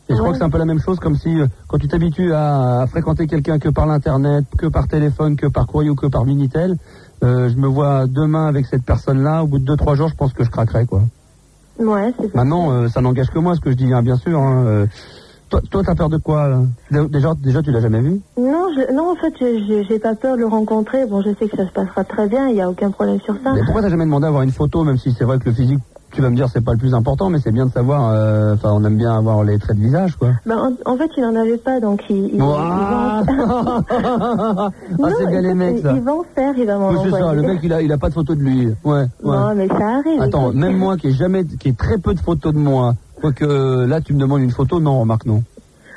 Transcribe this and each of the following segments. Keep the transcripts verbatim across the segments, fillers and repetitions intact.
Et je ouais. crois que c'est un peu la même chose, comme si euh, quand tu t'habitues à, à fréquenter quelqu'un que par l'internet, que par téléphone, que par courrier ou que par Minitel, euh, je me vois demain avec cette personne-là, au bout de deux trois jours, je pense que je craquerai, quoi. Ouais, c'est ça. Maintenant, euh, ça n'engage que moi, ce que je dis, hein, bien sûr. Hein, euh, toi, toi, t'as peur de quoi là? Déjà, déjà, tu l'as jamais vu? Non, je, non, en fait, j'ai, j'ai pas peur de le rencontrer. Bon, je sais que ça se passera très bien, il y a aucun problème sur ça. Mais pourquoi t'as jamais demandé à avoir une photo, même si c'est vrai que le physique, tu vas me dire, c'est pas le plus important, mais c'est bien de savoir. Enfin, euh, on aime bien avoir les traits de visage, quoi. Ben, en, en fait, il en avait pas, donc il. il, oh, il ah, va... ah, non, c'est bien les mecs, ça. Il va en faire, il va m'en oui, c'est envoyer. ça. Le mec, il a, il a pas de photo de lui. Ouais. ouais. Non, mais ça arrive. Attends, même moi, qui ai jamais, qui ai très peu de photos de moi, quoique là, tu me demandes une photo, non, remarque, non.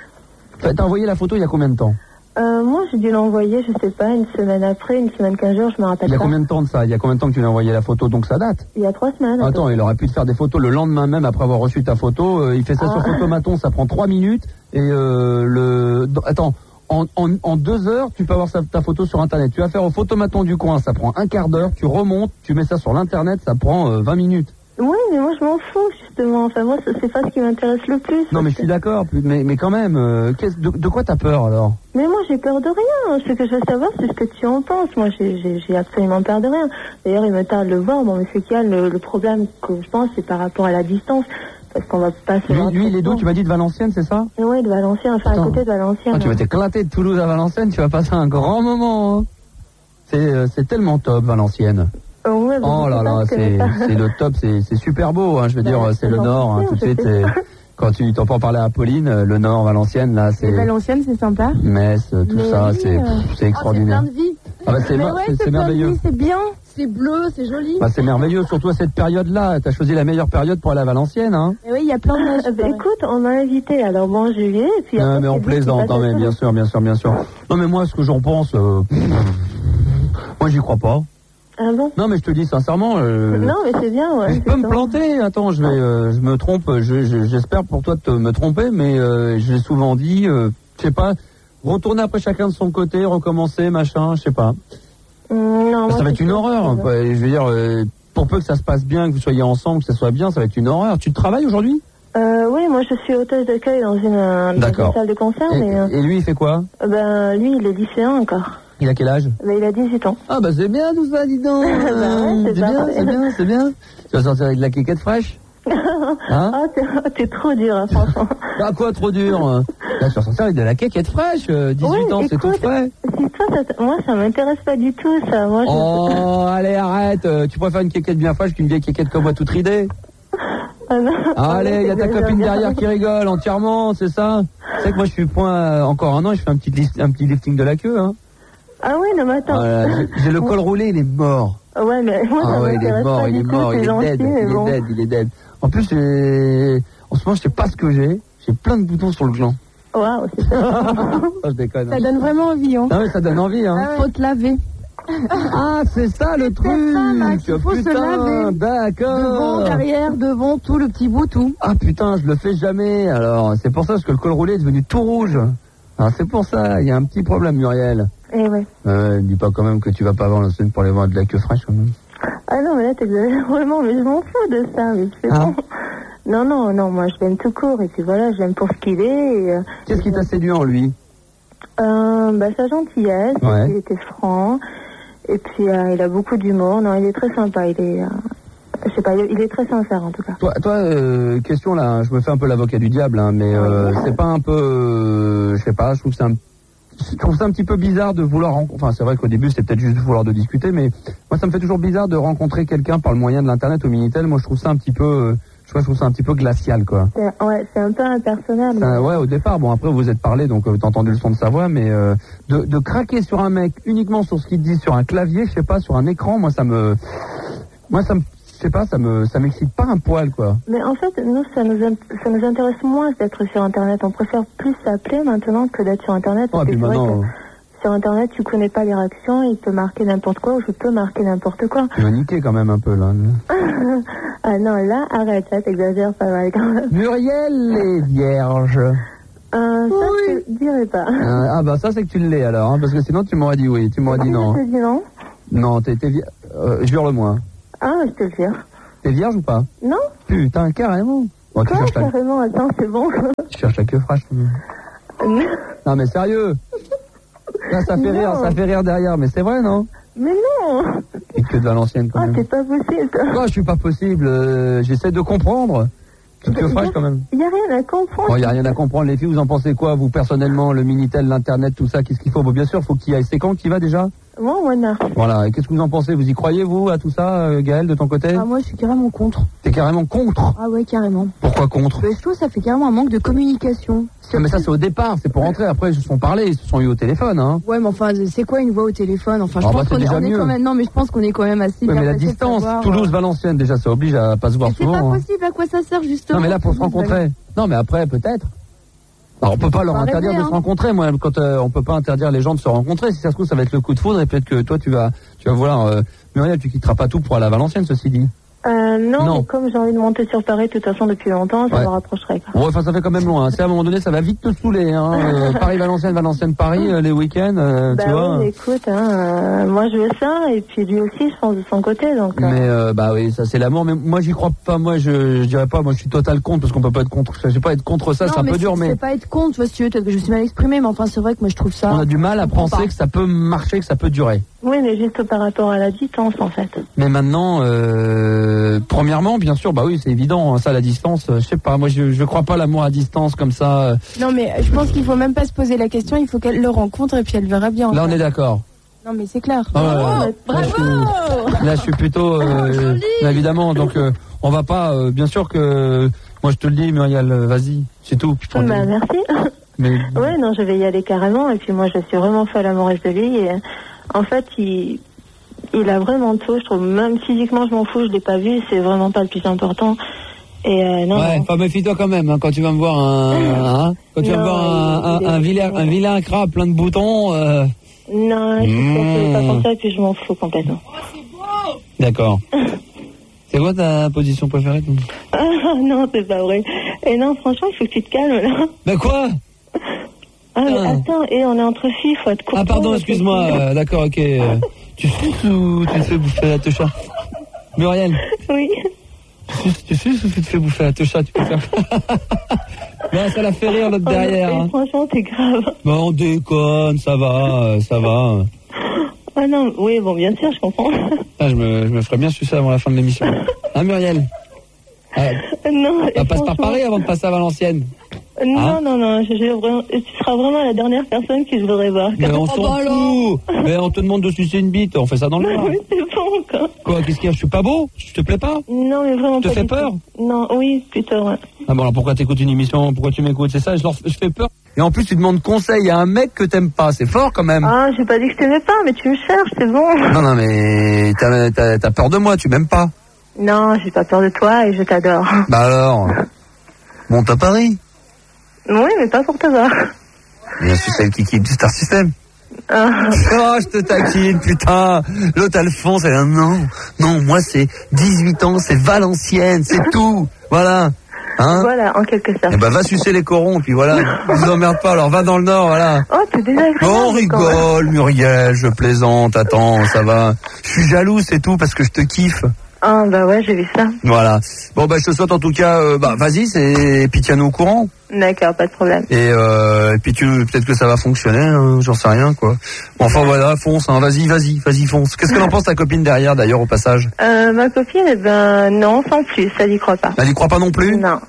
T'as envoyé la photo il y a combien de temps? Euh, moi, j'ai dû l'envoyer, je sais pas, une semaine après, une semaine, quinze jours, je me rappelle pas. Il y a combien de temps de ça? Il y a combien de temps que tu l'as envoyé la photo? Donc ça date? Il y a trois semaines. Attends, il aurait pu te faire des photos le lendemain même après avoir reçu ta photo. Euh, il fait ça ah. sur Photomaton, ça prend trois minutes. Et euh, le... Attends, en, en, en deux heures, tu peux avoir sa, ta photo sur Internet. Tu vas faire au Photomaton du coin, ça prend un quart d'heure. Tu remontes, tu mets ça sur l'Internet, ça prend euh, vingt minutes. Oui, mais moi je m'en fous justement. Enfin moi c'est pas ce qui m'intéresse le plus. Non mais je suis d'accord, mais mais quand même, euh, de, de quoi t'as peur alors? Mais moi j'ai peur de rien. Ce que je veux savoir c'est ce que tu en penses. Moi j'ai j'ai, j'ai absolument peur de rien. D'ailleurs il me tarde de le voir. Bon mais c'est qu'il y a le, le problème que je pense c'est par rapport à la distance. Parce qu'on va pas se Lui, lui il est d'où? Tu m'as dit de Valenciennes, c'est ça? Oui, de Valenciennes, enfin Attends. à côté de Valenciennes. Ah, tu vas t'éclater de Toulouse à Valenciennes, tu vas passer un grand moment. Hein. C'est euh, c'est tellement top Valenciennes. Oh, ouais, oh là là, c'est, c'est le top, c'est, c'est super beau, hein, je veux bah, dire, c'est le Nord, hein, tout de suite, c'est, quand tu t'en peux parler à Pauline, le Nord, Valenciennes, là, c'est... Valenciennes, c'est sympa. Metz, tout mais ça, oui, c'est, euh... c'est extraordinaire. Oh, c'est plein de vie. Ah bah c'est, mais ma- ouais, c'est, c'est, c'est merveilleux. Vie, c'est bien, c'est bleu, c'est joli. Bah c'est merveilleux, surtout à cette période-là, t'as choisi la meilleure période pour aller à Valenciennes, hein. Et oui, il y a plein de neige. Ah, bah, écoute, on m'a invité, alors bon, juillet, et puis... Non, mais on plaisante, non, mais bien sûr, bien sûr, bien sûr. Non, mais moi, ce que j'en pense, euh... moi, j'y crois pas. Ah bon? Non mais je te dis sincèrement. Euh, non mais c'est bien. Ouais, je peux me planter. Attends, je vais, euh, je me trompe. Je, je, j'espère pour toi de te, me tromper, mais euh, je l'ai souvent dit. Euh, je sais pas. Retourner après chacun de son côté, recommencer, machin. Je sais pas. Mmh, non. Ça moi, va être une horreur. Quoi. Je veux dire, euh, pour peu que ça se passe bien, que vous soyez ensemble, que ça soit bien, ça va être une horreur. Tu travailles aujourd'hui? Euh, oui, moi je suis hôtesse d'accueil dans une, dans une salle de concert. Et, mais, euh, et lui, il fait quoi? euh, Ben lui, il est lycéen encore. Il a quel âge? Ben, il a dix-huit ans. Ah bah c'est bien tout ça, dis donc. ben, ouais, c'est, c'est bien, c'est bien, c'est bien. Tu vas sortir avec de la quéquette fraîche? Hein? Ah, t'es, t'es trop dur, hein, franchement. Ah quoi, trop dur? Là, tu vas sortir avec de la quéquette fraîche. dix-huit oui, ans, écoute, c'est tout frais. Si toi, ça, moi, ça m'intéresse pas du tout, ça. Moi, je... Oh, allez, arrête. Tu préfères une quéquette bien fraîche qu'une vieille quéquette comme moi toute ridée? Ah non. Allez, il y a ta copine derrière qui rigole entièrement, c'est ça? Tu sais que moi, je suis point euh, encore un an et je fais un petit, list, un petit lifting de la queue, hein. Ah oui, non, mais attends. Voilà, j'ai, j'ai le col roulé, il est mort. Ouais, mais moi, ah ça ouais, il est mort, pas il est du mort, tout, il est gentil, dead, il bon. est dead, il est dead. En plus, j'ai... en ce moment, je sais pas ce que j'ai. J'ai plein de boutons sur le gland. Waouh, c'est ça. Ça, je déconne. Ça hein. donne vraiment envie, hein. Ah oui, ça donne envie, hein. Ah ouais. Faut te laver. Ah, c'est ça le truc. C'est ça, Max, il faut putain, se laver. D'accord. Devant, derrière, devant, tout le petit bout, tout. Ah putain, je le fais jamais. Alors, c'est pour ça parce que le col roulé est devenu tout rouge. Alors, c'est pour ça, il y a un petit problème, Muriel. Eh ouais. Euh, dis pas quand même que tu vas pas avoir la semaine pour aller voir de la queue fraîche, quand même. Ah non, mais là, t'exagères vraiment, mais je m'en fous de ça, mais c'est ah. bon. Non, non, non, moi, je l'aime tout court, et puis voilà, je l'aime pour ce qu'il est. Et, euh, Qu'est-ce qui t'a séduit en lui? Euh, bah, sa gentillesse, ouais. il était franc, et puis euh, il a beaucoup d'humour. Non, il est très sympa, il est... Euh, je sais pas, il est très sincère, en tout cas. Toi, toi euh, question là, je me fais un peu l'avocat du diable, hein, mais euh, c'est pas un peu... Euh, je sais pas, je trouve que c'est un... Je trouve ça un petit peu bizarre de vouloir rencontrer, enfin c'est vrai qu'au début c'est peut-être juste vouloir de discuter, mais moi ça me fait toujours bizarre de rencontrer quelqu'un par le moyen de l'internet au Minitel. Moi je trouve ça un petit peu, euh, je, vois, je trouve ça un petit peu glacial quoi. C'est, ouais, c'est un peu impersonnel. Euh, ouais, au départ, bon après vous vous êtes parlé donc euh, t'as entendu le son de sa voix, mais euh, de, de craquer sur un mec uniquement sur ce qu'il dit sur un clavier, je sais pas, sur un écran, moi ça me, moi ça me je sais pas, ça me, ça m'excite pas un poil, quoi. Mais en fait, nous, ça nous, ça nous intéresse moins d'être sur Internet. On préfère plus s'appeler maintenant que d'être sur Internet. Oh, puis maintenant... Sur Internet, tu connais pas les réactions, il peut marquer n'importe quoi, ou je peux marquer n'importe quoi. Tu vas niquer quand même un peu, là. Ah non, là, arrête, ça, t'exagères pas mal quand même. Muriel est vierge. Euh, ça, oui. Je te dirais pas. Euh, ah bah ça, c'est que tu l'es, alors, hein, parce que sinon, tu m'aurais dit oui, tu m'aurais dit non. Je te dis non. Non, t'es, t'es vierge. Euh, jure-le-moi. Ah, je te le jure. T'es vierge ou pas? Non. Putain, carrément. Bon, tu Quoi, cherches la... carrément, attends, c'est bon. Tu cherches la queue fraîche. Non, mais sérieux. Là, ça fait Non. rire, ça fait rire derrière, mais c'est vrai, non? Mais non. Et que de Valenciennes, quand Ah, même. c'est pas possible, ça. Quoi, je suis pas possible, euh, j'essaie de comprendre. Une queue fraîche, quand même. Il y a rien à comprendre. Bon, il n'y a rien à comprendre. Les filles, vous en pensez quoi, vous, personnellement, le Minitel, l'Internet, tout ça, qu'est-ce qu'il faut? Bon, bien sûr, faut qu'il y aille. C'est quand qu'il va, déjà? Moi, moi, non. Voilà. Et qu'est-ce que vous en pensez? Vous y croyez, vous, à tout ça, euh, Gaël, de ton côté? Ah, moi, je suis carrément contre. T'es carrément contre. Ah ouais, carrément. Pourquoi contre? Mais je trouve que ça fait carrément un manque de communication. Non, mais ça, c'est au départ, c'est pour rentrer. Après, ils se sont parlé, ils se sont eu au téléphone, hein. Ouais, mais enfin, c'est quoi une voix au téléphone? Enfin, je Ah, bah, pense c'est qu'on est, déjà on est mieux. quand même, non, mais je pense qu'on est quand même assez Oui, bien mais la placé de distance, savoir, Toulouse-Valenciennes, déjà, ça oblige à pas se voir Mais c'est pas souvent. hein. possible, à quoi ça sert, justement? Non, mais là, pour se rencontrer. Non, mais après, peut-être. Alors, on peut pas leur Faut interdire arrêter, de se hein. rencontrer. Moi, quand euh, on peut pas interdire les gens de se rencontrer, si ça se trouve, ça va être le coup de foudre et peut-être que toi, tu vas, tu vas vouloir. Euh, Muriel, tu quitteras pas tout pour aller à Valenciennes, ceci dit. Euh, non, Non. mais comme j'ai envie de monter sur Paris de toute façon depuis longtemps, ça Ouais. me rapprocherait, quoi. Bon, enfin, ça fait quand même loin. Hein. C'est à un moment donné, ça va vite te saouler. Hein. Euh, Paris-Valenciennes, Valenciennes-Paris, euh, les week-ends, euh, Bah tu vois. oui, mais écoute, hein, euh, moi je veux ça, et puis lui aussi, je pense, de son côté, donc... euh, Mais euh, bah oui, ça c'est l'amour. Mais moi, j'y crois pas. Moi, je, je dirais pas. Moi, je suis total contre parce qu'on peut pas être contre. Je sais pas être contre ça, Non, c'est un mais peu dur, c'est- mais. C'est pas être contre, tu vois, si tu veux, peut-être que je suis mal exprimée, mais enfin, c'est vrai que moi, je trouve ça. On a du mal à je comprends penser pas. que ça peut marcher, que ça peut durer. Oui, mais juste par rapport à la distance, en fait. Mais maintenant, euh, premièrement, bien sûr, bah oui, c'est évident, hein, ça, la distance, euh, je sais pas, moi, je, je crois pas à l'amour à distance comme ça. euh. Non, mais je pense qu'il faut même pas se poser la question, il faut qu'elle le rencontre et puis elle verra bien. Là, on quoi. est d'accord. Non, mais c'est clair. Ah ouais, Oh, ouais. bravo. Là, je suis, là, je suis plutôt, euh, évidemment, donc, euh, on va pas, euh, bien sûr que, moi, je te le dis, Muriel, euh, vas-y, c'est tout. Puis, Bah, merci. mais, Ouais, non, je vais y aller carrément, et puis moi, je suis vraiment folle amoureuse de lui, et en fait, il... Il a vraiment tout, je trouve. Même physiquement, je m'en fous, je l'ai pas vu, c'est vraiment pas le plus important. Et euh, non, ouais, non. enfin, méfie-toi quand même, hein, quand tu vas me voir un, hein, quand tu vas me Non, voir un, il- il un, est- un vilain, un vilain crabe plein de boutons, euh, Non, je suis sûre que c'est pas Mmh. comme ça, et puis je m'en fous complètement. d'accord. C'est quoi ta position préférée? toi Ah non, c'est pas vrai. Et non, franchement, il faut que tu te calmes, là. Ben quoi? Ah, mais Ah. attends, et on est entre filles, faut être courtois. Ah pardon, excuse-moi, euh, d'accord, ok. euh, tu suces ou tu te fais bouffer la techa? Muriel, Oui. tu suces, tu suces ou tu te fais bouffer la techa? Tu peux faire. Ben, ça la fait rire l'autre derrière. Oh, Hein. et franchement, c'est grave. Ben, on déconne, ça va, euh, ça va. Ah non, oui, bon, bien sûr, je comprends. Ah, je, me, je me ferais bien sucer avant la fin de l'émission. Hein, Muriel? Ah, Non, et on passe par franchement- Paris avant de passer à Valenciennes. Non, Hein non, non, je, je- vraiment- tu seras vraiment la dernière personne que je voudrais voir. Mais on s'en bah fout. Mais on te demande de sucer une bite, on fait ça dans le noir. Oui, c'est bon, quoi. Quoi, qu'est-ce qu'il y a? Je suis pas beau? Je te plais pas? Non, mais vraiment Te pas fais du peur tout. Non, oui, plutôt, ouais. Ah bon, alors pourquoi t'écoutes une émission? Pourquoi tu m'écoutes? C'est ça, je, leur, je fais peur. Et en plus, tu demandes conseil à un mec que t'aimes pas. C'est fort quand même. Ah, j'ai pas dit que je t'aimais pas, mais tu me cherches, c'est bon. Non, non, mais t'as, t'as, t'as peur de moi, tu m'aimes pas. Non, j'ai pas peur de toi et je t'adore. Bah alors, monte à Paris. Oui, mais pas pour te voir. Bien sûr, c'est le kiki du Star System. Ah, Oh, je te taquine, putain. L'autre Alphonse, elle a non, non, moi c'est dix-huit ans, c'est Valenciennes, c'est tout. Voilà. Hein? voilà, en quelque sorte. Eh ben, va sucer les corons, puis voilà. Ne vous emmerde pas, alors va dans le Nord, voilà. Oh, t'es désagréable. Bon, on quand même. rigole, Muriel, je plaisante, attends, ça va. Je suis jaloux, c'est tout, parce que je te kiffe. Ah, bah ouais, j'ai vu ça. Voilà. Bon, bah, je te souhaite en tout cas, euh, bah, vas-y, c'est, et puis tiens-nous au courant. D'accord, pas de problème. Et, euh, et puis tu, peut-être que ça va fonctionner, hein, j'en sais rien, quoi. Bon, enfin, voilà, fonce, hein, vas-y, vas-y, vas-y, fonce. Qu'est-ce que t'en penses ta copine derrière, d'ailleurs, au passage? Euh, ma copine, eh ben, non, sans plus, ça n'y croit pas. Elle y croit pas non plus? Non.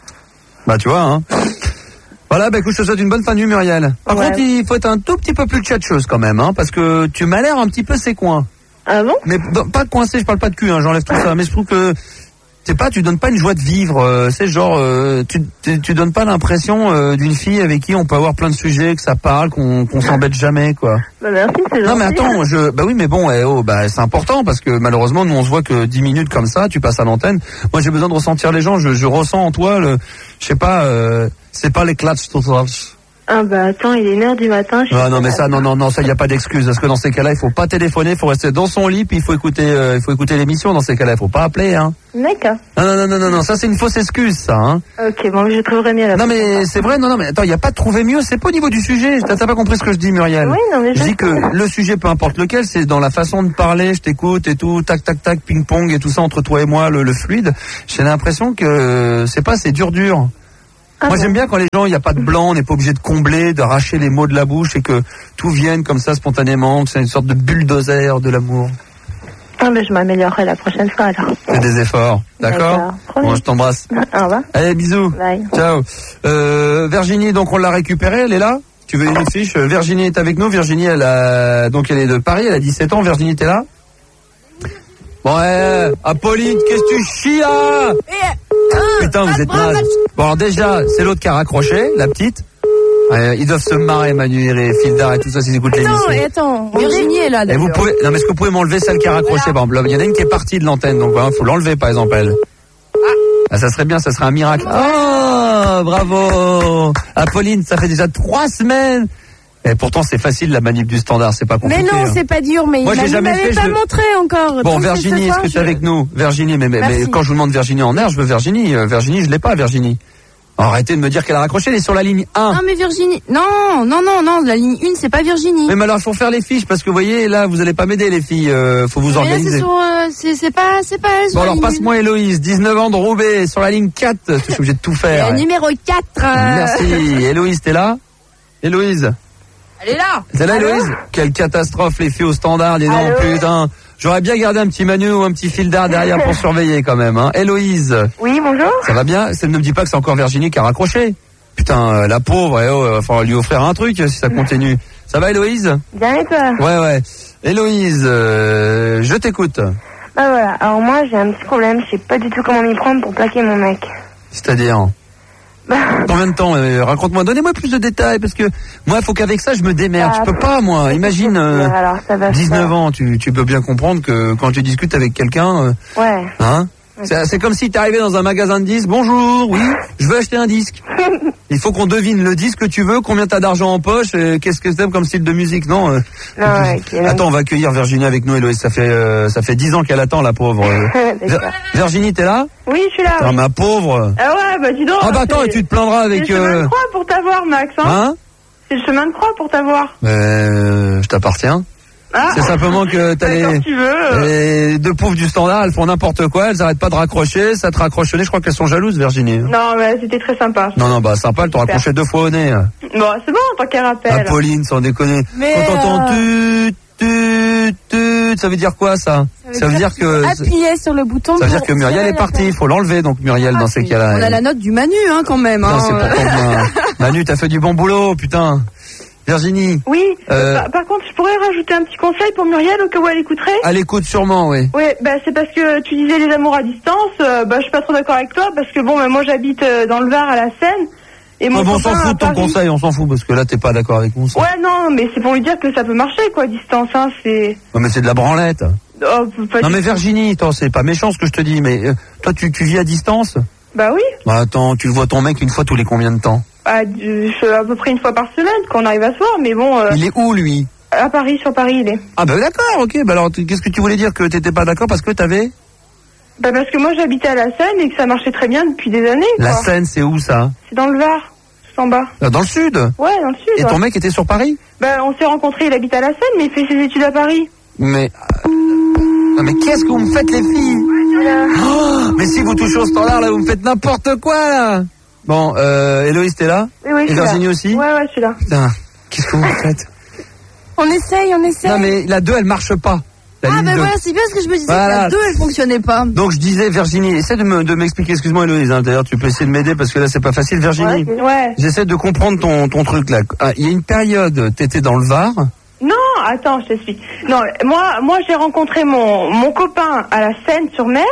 Bah, tu vois, hein. Voilà, bah écoute, je te souhaite une bonne fin de nuit, Muriel. Par Ouais. contre, il faut être un tout petit peu plus tchatcheuse quand même, hein, parce que tu m'as l'air un petit peu sécoin. Ah bon? Mais non, pas coincé, je parle pas de cul, hein, j'enlève tout ça. Mais je trouve que c'est pas, tu donnes pas une joie de vivre. Euh, c'est genre, euh, tu, tu tu donnes pas l'impression euh, d'une fille avec qui on peut avoir plein de sujets, que ça parle, qu'on qu'on s'embête jamais, quoi. Bah merci, c'est gentil. Non mais attends, je, bah oui, mais bon, eh, oh, bah c'est important parce que malheureusement nous on se voit que dix minutes comme ça, tu passes à l'antenne. Moi j'ai besoin de ressentir les gens, je, je ressens en toi le, je sais pas, euh, c'est pas les clutch tout ça. Ah bah attends, il est une heure du matin. Ah non mais ça non non non ça il y a pas d'excuse parce que dans ces cas-là il faut pas téléphoner, il faut rester dans son lit puis il faut écouter euh, il faut écouter l'émission dans ces cas-là, il faut pas appeler hein. D'accord. Non non non non non, non ça c'est une fausse excuse ça hein. Ok bon je trouverai mieux la Non mais c'est vrai non non mais attends il y a pas de trouver mieux, c'est pas au niveau du sujet, t'as, t'as pas compris ce que je dis Muriel. Oui non mais je, je dis que le sujet peu importe lequel, c'est dans la façon de parler, je t'écoute et tout, tac tac tac ping pong et tout ça entre toi et moi le, le fluide. J'ai l'impression que c'est pas c'est dur dur. Ah Moi bon. J'aime bien quand les gens, il n'y a pas de blanc, on n'est pas obligé de combler, d'arracher les mots de la bouche et que tout vienne comme ça spontanément, que c'est une sorte de bulldozer de l'amour. Ah ben je m'améliorerai la prochaine fois alors. Fais des efforts, d'accord, d'accord. Bon, je t'embrasse. Au revoir. Allez, bisous. Bye. Ciao. Euh, Virginie, donc on l'a récupérée, elle est là. Tu veux une fiche? Virginie est avec nous. Virginie, elle a, donc elle est de Paris, elle a dix-sept ans. Virginie, t'es là? Bon, eh, Apolline, qu'est-ce que tu chies là? Putain, vous êtes mal. Bon, alors déjà, c'est l'autre qui a raccroché, la petite. Euh, ils doivent se marrer, Manu et Fildar et tout ça, s'ils écoutent l'émission. Non, attends, Virginie est là, et vous pouvez, non, mais est-ce que vous pouvez m'enlever celle qui a raccroché, par exemple? Il y en a une qui est partie de l'antenne, donc, il faut l'enlever, par exemple, elle. Ah, ça serait bien, ça serait un miracle. Oh, bravo. Apolline, ça fait déjà trois semaines. Et pourtant, c'est facile, la manip du standard, c'est pas compliqué. Mais non, hein. c'est pas dur, mais Moi, il j'ai jamais m'avait fait, pas je... montré encore. Bon, Donc, Virginie, est-ce que tu es avec nous? Virginie, mais, mais, mais quand je vous demande Virginie en air, je veux Virginie. Euh, Virginie, je l'ai pas, Virginie. Arrêtez de me dire qu'elle a raccroché, elle est sur la ligne un. Non, mais Virginie, non, non, non, non, la ligne un, c'est pas Virginie. Mais, mais alors, il faut faire les fiches, parce que vous voyez, là, vous allez pas m'aider, les filles, euh, faut vous mais organiser. Là, c'est, sur, euh, c'est, c'est pas, c'est pas elle. Bon, alors, passe-moi Héloïse, dix-neuf ans de Roubaix, sur la ligne quatre. Je suis obligé de tout faire. Euh, ouais. Numéro quatre. Euh... Merci. Héloïse, t'es là? Héloïse? Elle est là. C'est là, Héloïse? Quelle catastrophe, les filles au standard, dis donc, putain. J'aurais bien gardé un petit Manu ou un petit Fildar derrière pour surveiller quand même, hein. Héloïse. Oui, bonjour. Ça va bien? Ça ne me dit pas que c'est encore Virginie qui a raccroché. Putain, euh, la pauvre, eh oh, il va falloir lui offrir un truc si ça continue. Ça va, Héloïse? Bien et toi? Ouais, ouais. Héloïse, euh, je t'écoute. Bah voilà, alors moi j'ai un petit problème, je sais pas du tout comment m'y prendre pour plaquer mon mec. C'est-à-dire? Bah... Combien de temps? euh, Raconte-moi, donnez-moi plus de détails, parce que moi, il faut qu'avec ça, je me démerde. Bah, je peux pas, moi. Imagine, euh, alors, ça va dix-neuf faire... ans, tu, tu peux bien comprendre que quand tu discutes avec quelqu'un... Euh, ouais. Hein? C'est, c'est comme si tu arrivais dans un magasin de disques. Bonjour, oui, je veux acheter un disque. Il faut qu'on devine le disque que tu veux, combien t'as d'argent en poche, euh, qu'est-ce que t'aimes comme style de musique, non, euh, non ouais, okay, Attends, on va accueillir Virginie avec nous, Héloïse. Ça fait euh, ça fait dix ans qu'elle attend, la pauvre. Vir- Virginie, t'es là? Oui, je suis là. Ah, oui. ma pauvre. Ah ouais, bah dis donc. Ah bah attends, et tu te plaindras avec... C'est le chemin euh... de croix pour t'avoir, Max, hein, hein? C'est le chemin de croix pour t'avoir. Euh, je t'appartiens. Ah. C'est simplement que t'as les, tu veux. les deux pauvres du standard, elles font n'importe quoi, elles arrêtent pas de raccrocher, ça te raccroche au nez, je crois qu'elles sont jalouses, Virginie. Non, mais c'était très sympa. Non, non, bah sympa, elles t'ont raccroché deux fois au nez. Bon, c'est bon, tant qu'elle rappelle. Apolline, sans déconner. Mais Quand t'entends euh... tut, tut, tut, ça veut dire quoi ça? Ça veut, ça veut dire, dire que... Appuyez sur le bouton. Ça veut dire que Muriel est partie, il faut l'enlever donc Muriel ah, dans ces cas-là. On a la note du Manu, hein, quand même. Non, hein. c'est pas pour moi. Manu, t'as fait du bon boulot, putain. Virginie. Oui. Euh... Par, par contre, je pourrais rajouter un petit conseil pour Muriel au cas où elle écouterait. Elle écoute sûrement, oui. Oui, bah c'est parce que tu disais les amours à distance. Euh, bah je suis pas trop d'accord avec toi parce que bon, bah, moi j'habite euh, dans le Var à la Seine. Et mon oh, bon, on s'en fout de ton Paris... conseil, on s'en fout parce que là t'es pas d'accord avec nous. Ça. Ouais, non, mais c'est pour lui dire que ça peut marcher quoi, à distance, hein, c'est. Ouais, mais c'est de la branlette. Oh, pas non du... mais Virginie, toi c'est pas méchant ce que je te dis, mais euh, toi tu, tu vis à distance? Bah oui. Bah attends, tu le vois ton mec une fois tous les combien de temps? Ah, du, à peu près une fois par semaine qu'on arrive à se voir, mais bon. Euh, il est où lui? À Paris, sur Paris, il est. Ah bah d'accord, ok. Bah alors qu'est-ce que tu voulais dire, que t'étais pas d'accord parce que t'avais? Bah parce que moi j'habitais à la Seine et que ça marchait très bien depuis des années. La quoi. Seine, c'est où ça? C'est dans le Var, tout en bas. Dans le sud? Ouais, dans le sud. Et ouais. ton mec était sur Paris? Bah on s'est rencontrés, il habite à la Seine, mais il fait ses études à Paris. Mais... Non mais qu'est-ce que vous me faites les filles? Oh, mais si vous touchez au standard là, vous me faites n'importe quoi là. Bon, euh, Héloïse, t'es là? Oui, oui, et Virginie là. aussi? Ouais, ouais, je suis là. Putain, qu'est-ce que vous me faites? On essaye, on essaye. Non mais la deux, elle marche pas. La ah ben deux. voilà, c'est bien ce que je me disais, voilà. La deux, elle fonctionnait pas. Donc je disais, Virginie, essaie de, me, de m'expliquer, excuse-moi Héloïse, hein, d'ailleurs tu peux essayer de m'aider parce que là c'est pas facile. Virginie, ouais, ouais. J'essaie de comprendre ton, ton truc là. Ah, il y a une période, t'étais dans le Var? Non, attends, je t'explique. Non, moi, moi j'ai rencontré mon, mon copain à la Seine-sur-Mer,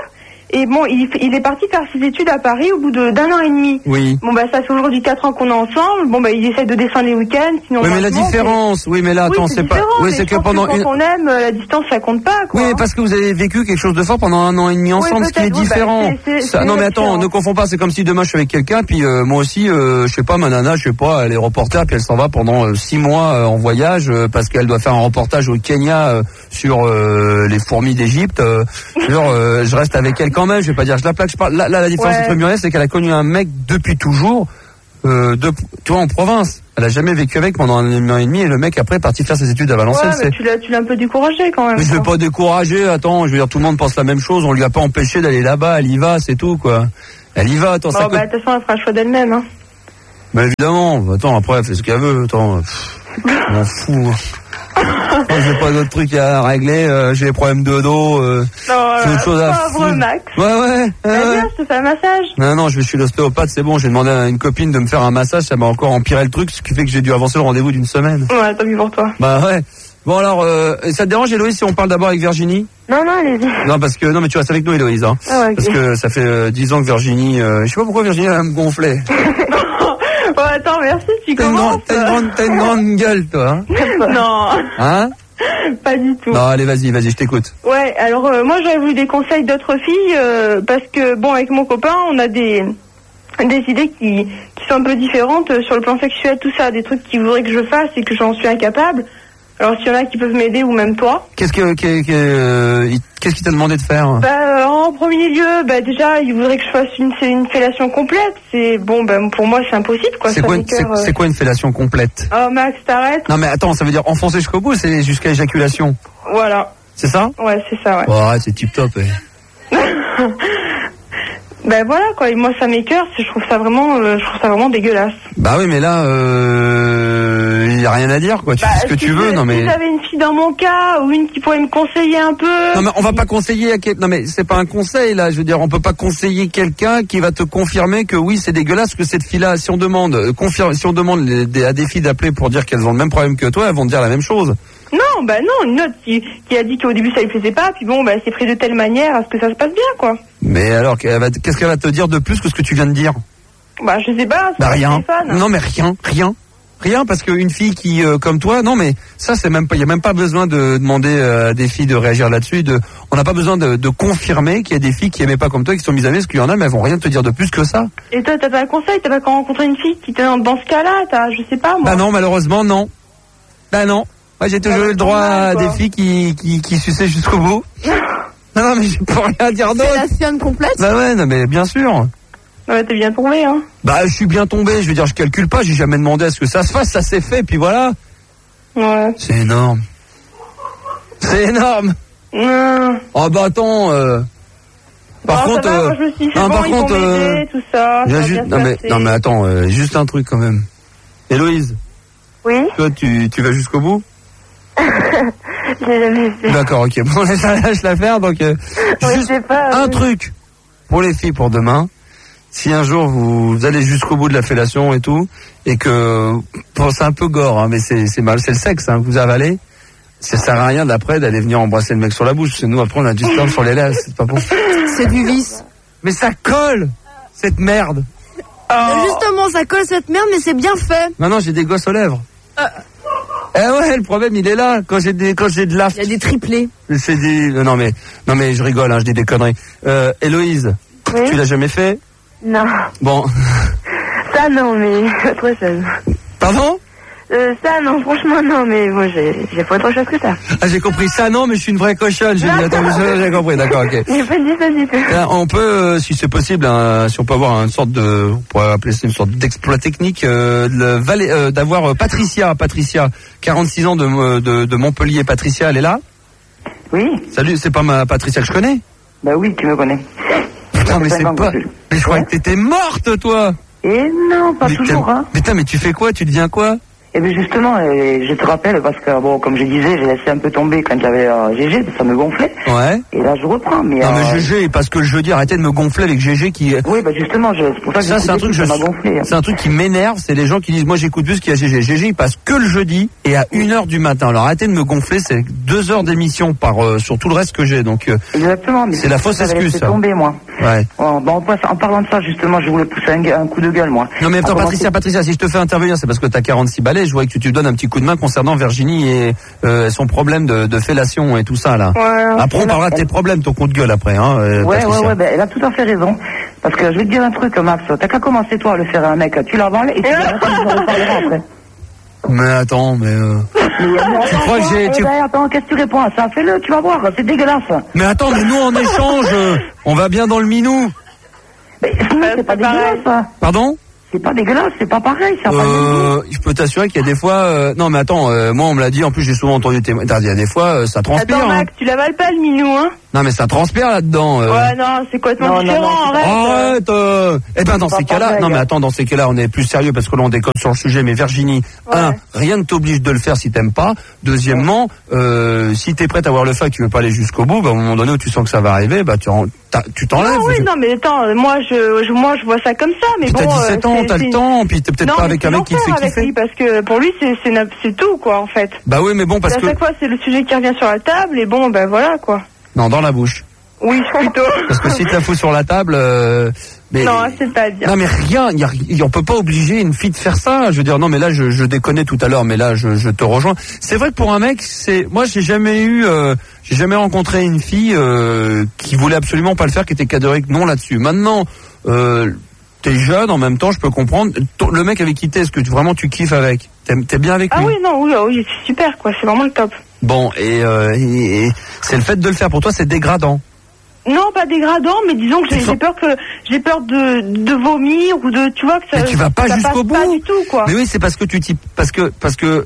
Et bon, il, il est parti faire ses études à Paris au bout de, d'un an et demi. Oui. Bon, bah, ça fait aujourd'hui quatre ans qu'on est ensemble. Bon, bah, il essaie de descendre les week-ends. Sinon, oui, mais la différence, c'est... oui, mais là, attends, oui, c'est, c'est pas, oui, c'est que pendant que quand une... on aime, la distance, ça compte pas, quoi. Oui, mais parce que vous avez vécu quelque chose de fort pendant un an et demi ensemble, oui, ce qui est différent. Oui, bah, c'est, c'est, ça, c'est non, mais attends, ne confonds pas, c'est comme si demain je suis avec quelqu'un, puis euh, moi aussi, euh, je sais pas, ma nana, je sais pas, elle est reporter, puis elle s'en va pendant euh, six mois euh, en voyage, euh, parce qu'elle doit faire un reportage au Kenya euh, sur euh, les fourmis d'Égypte. Euh, genre, euh, je reste avec elle quand même, je vais pas dire je la plaque, je parle. Là, là la différence ouais. entre Muriel, c'est qu'elle a connu un mec depuis toujours, euh, de, tu vois, en province. Elle a jamais vécu avec pendant un an et demi, et le mec après est parti faire ses études à Valenciennes. Ouais, mais tu l'as, tu l'as un peu découragé quand même. Mais je l'ai pas découragé, attends, je veux dire, tout le monde pense la même chose, on lui a pas empêché d'aller là-bas, elle y va, c'est tout, quoi. Elle y va, attends, bon, ça. Bah, de toute façon, elle fera le choix d'elle-même, hein. Bah, évidemment, attends, après, elle fait ce qu'elle veut, attends, je m'en fous. Moi, j'ai pas d'autres trucs à régler, euh, j'ai des problèmes de dos, euh, non, j'ai autre chose à foutre. Max. Ouais, ouais. Bah, euh, viens, je te fais un massage. Non, non, je vais chez l'ostéopathe, c'est bon, j'ai demandé à une copine de me faire un massage, ça m'a encore empiré le truc, ce qui fait que j'ai dû avancer le rendez-vous d'une semaine. Ouais, tant mieux pour toi. Bah ouais. Bon alors, euh, ça te dérange Héloïse si on parle d'abord avec Virginie ? Non, non, allez-y. Non, parce que, non mais tu restes avec nous Héloïse, hein. Ah ouais, okay. Parce que ça fait euh, dix ans que Virginie, euh, je sais pas pourquoi Virginie elle me gonflait. Oh, attends, merci, tu t'as commences. T'as une, grande, t'as une grande gueule, toi. Hein non. Hein Pas du tout. Non, allez, vas-y, vas-y, je t'écoute. Ouais, alors euh, moi j'aurais voulu des conseils d'autres filles, euh, parce que, bon, avec mon copain, on a des des idées qui, qui sont un peu différentes euh, sur le plan sexuel, tout ça, des trucs qu'il voudrait que je fasse et que j'en suis incapable. Alors s'il y en a qui peuvent m'aider, ou même toi. Qu'est-ce que, que, que euh, qu'est-ce qu'il t'a demandé de faire ? Bah, euh, en premier lieu, bah déjà, il voudrait que je fasse une, une fellation complète. C'est bon, bah pour moi c'est impossible, quoi. C'est quoi, une, c'est, euh... c'est quoi une fellation complète ? Oh Max, t'arrêtes. Non mais attends, ça veut dire enfoncer jusqu'au bout, c'est jusqu'à éjaculation. Voilà. C'est ça ? Ouais, c'est ça, ouais. Oh, arrête, c'est tip top. Eh. Ben voilà quoi, et moi ça m'écoeure, je trouve ça vraiment, euh, je trouve ça vraiment dégueulasse. Bah oui, mais là, euh, il y a rien à dire quoi. Tu bah, fais ce que si tu veux, je, non mais. Si j'avais une fille dans mon cas ou une qui pourrait me conseiller un peu. Non mais on va pas conseiller à quel... Non mais c'est pas un conseil là. Je veux dire, on peut pas conseiller quelqu'un qui va te confirmer que oui c'est dégueulasse que cette fille-là. Si on demande, confirme, si on demande les, des, à des filles d'appeler pour dire qu'elles ont le même problème que toi, elles vont te dire la même chose. Non, bah non, une autre qui, qui a dit qu'au début ça lui plaisait pas, puis bon, bah c'est pris de telle manière à ce que ça se passe bien, quoi. Mais alors, qu'est-ce qu'elle va te dire de plus que ce que tu viens de dire ? Bah je sais pas. Bah rien. Non mais rien, rien, rien, parce qu'une fille qui, euh, comme toi, non mais ça c'est même pas, il y a même pas besoin de demander euh, à des filles de réagir là-dessus. De, on n'a pas besoin de, de confirmer qu'il y a des filles qui aimaient pas comme toi, qui sont mises à l'aise, qu'il y en a, mais elles vont rien te dire de plus que ça. Et toi, t'as pas un conseil ? T'as pas quand rencontré une fille qui était dans, dans ce cas-là ? T'as, je sais pas moi. Bah non, malheureusement non. Bah non. Moi, j'ai toujours eu le droit à des filles qui, qui, qui suçaient jusqu'au bout. Non, non, mais je peux rien dire d'autre. Fellation complète ? Bah ouais, non, mais bien sûr. Ouais, t'es bien tombé, hein. Bah, je suis bien tombé, je veux dire, je calcule pas, j'ai jamais demandé à ce que ça se fasse, ça s'est fait, puis voilà. Ouais. C'est énorme. C'est énorme. Mmh. Oh, bah attends, euh... Par non, contre, va, euh... moi, je me suis dit, c'est non, bon, par ils contre, vont m'aider, euh... tout ça. ça juste... non, mais, non, mais attends, euh, juste un truc quand même. Héloïse. Oui. Toi, tu, tu vas jusqu'au bout? J'ai jamais fait. D'accord, ok. Bon, ça lâche l'affaire, donc euh, oui, juste pas, un oui. truc pour les filles pour demain. Si un jour vous, vous allez jusqu'au bout de la fellation et tout, et que bon, c'est un peu gore, hein, mais c'est c'est mal, c'est le sexe hein, que vous avalez. Ça sert à rien d'après d'aller venir embrasser le mec sur la bouche. Parce que nous après on a du stand sur les lèvres, c'est pas bon. C'est du vice. Mais ça colle cette merde. Oh. Justement, ça colle cette merde, mais c'est bien fait. Maintenant j'ai des gosses aux lèvres. Euh. Eh ouais, le problème il est là. Quand j'ai des, quand j'ai de l'aft. Il y a des triplés. C'est des, non mais, non mais je rigole, hein, je dis des conneries. Euh, Héloïse, oui. Tu l'as jamais fait? Non. Bon. Ça non, mais autre chose. Pardon? Euh, ça non, franchement non, mais bon, j'ai, j'ai pas autre chose que ça. Ah, j'ai compris ça non, mais je suis une vraie cochonne. J'ai dit, attends, j'ai compris, d'accord, ok. J'ai pas dit ça du tout. Là, on peut, euh, si c'est possible, hein, si on peut avoir une sorte de, on pourrait appeler ça une sorte d'exploit technique, euh, le, euh, d'avoir euh, Patricia, Patricia, quarante-six ans de, de, de Montpellier. Patricia, elle est là? Oui. Salut, c'est pas ma Patricia que je connais? Bah oui, tu me connais. Putain, mais c'est pas, mais je croyais que t'étais morte, toi! Et non, pas mais toujours, hein. Putain, mais tu fais quoi? Tu deviens quoi? Et bien justement, euh, je te rappelle, parce que, bon, comme je disais, j'ai laissé un peu tomber quand il y avait euh, G G, ça me gonflait. Ouais. Et là, je reprends. Mais, non, euh... mais G G, parce que je veux dire, arrêtez de me gonfler avec G G qui... Oui, bah justement, je... c'est pour ça que ça, c'est un truc, je... ça m'a gonflé. C'est un truc qui m'énerve, c'est les gens qui disent, moi j'écoute plus qu'il y a G G. G G, il passe que le jeudi et à une heure du matin. Alors arrêtez de me gonfler, c'est deux heures d'émission par euh, sur tout le reste que j'ai, donc... Euh, exactement, mais c'est la fausse excuse, ça. Tomber, moi. Ouais. Bon, bon, en parlant de ça, justement, je voulais pousser un, un coup de gueule, moi. Non, mais attends, Patricia, Patricia, si je te fais intervenir, c'est parce que t'as quarante-six balais, je vois que tu te donnes un petit coup de main concernant Virginie et euh, son problème de, de fellation et tout ça, là. Ouais, après, on parlera elle... de tes problèmes, ton coup de gueule, après, hein, euh, ouais, Patricia. ouais, ouais, ben, elle a tout à fait raison. Parce que je vais te dire un truc, Max, t'as qu'à commencer, toi, à le faire à un mec. Tu l'avales et tu verras qu'on en reparlera après. Mais attends, mais... Euh... mais tu crois que j'ai... Tu... Ben, attends, qu'est-ce que tu réponds à ça? Fais-le, tu vas voir, c'est dégueulasse. Mais attends, mais nous, en échange, euh, on va bien dans le minou. Mais c'est pas dégueulasse, ça. Pardon? C'est pas dégueulasse, c'est pas pareil, ça. Euh, je peux t'assurer qu'il y a des fois... Euh... Non, mais attends, euh, moi, on me l'a dit, en plus, j'ai souvent entendu témoigner. Il y a des fois, euh, ça transpire. Attends, Max, hein. tu l'avales pas, le minou, hein? Non, mais ça transpire là-dedans. Euh... Ouais, non, c'est complètement non, différent, non, non, arrête. Arrête euh... Eh ben, dans ces cas-là... pareil, non, mais attends, dans ces cas-là, on est plus sérieux parce que là, on déconne sur le sujet. Mais Virginie, ouais. un, rien ne t'oblige de le faire si t'aimes pas. Deuxièmement, euh, si t'es prête à voir le fait que tu veux pas aller jusqu'au bout, bah, au moment donné où tu sens que ça va arriver, bah, tu, en... tu t'enlèves. Non, oui, je... non, mais attends, moi, je, je, moi, je vois ça comme ça, mais puis bon... t'as dix-sept ans, t'as le temps, puis t'es peut-être non, pas avec un mec qui te fait avec kiffer. lui, parce que pour lui, c'est, c'est, c'est tout, quoi, en fait. Bah oui, mais bon, parce à que... À chaque fois, c'est le sujet qui revient sur la table, et bon, ben voilà, quoi. Non, dans la bouche. Oui, plutôt. Parce que si tu la fous sur la table... Euh, mais... Non, c'est pas bien. Non, mais rien, y a, y, on peut pas obliger une fille de faire ça. Je veux dire, non, mais là, je, je déconnais tout à l'heure, mais là, je, je te rejoins. C'est vrai que pour un mec, c'est... Moi, j'ai jamais eu... Euh, j'ai jamais rencontré une fille euh, qui voulait absolument pas le faire, qui était catégorique non là-dessus. Maintenant... Euh, t'es jeune, en même temps, je peux comprendre. Le mec avec qui t'es, est-ce que tu, vraiment tu kiffes avec? T'es, t'es bien avec lui? Ah oui, non, oui, oui, c'est super, quoi. C'est vraiment le top. Bon, et, euh, et, et c'est le fait de le faire pour toi, c'est dégradant? Non, pas dégradant, mais disons que j'ai, j'ai peur que j'ai peur de, de vomir ou de, tu vois que ça. Mais tu vas pas ça jusqu'au bout. Pas du tout, quoi. Mais oui, c'est parce que tu t'y, parce que parce que.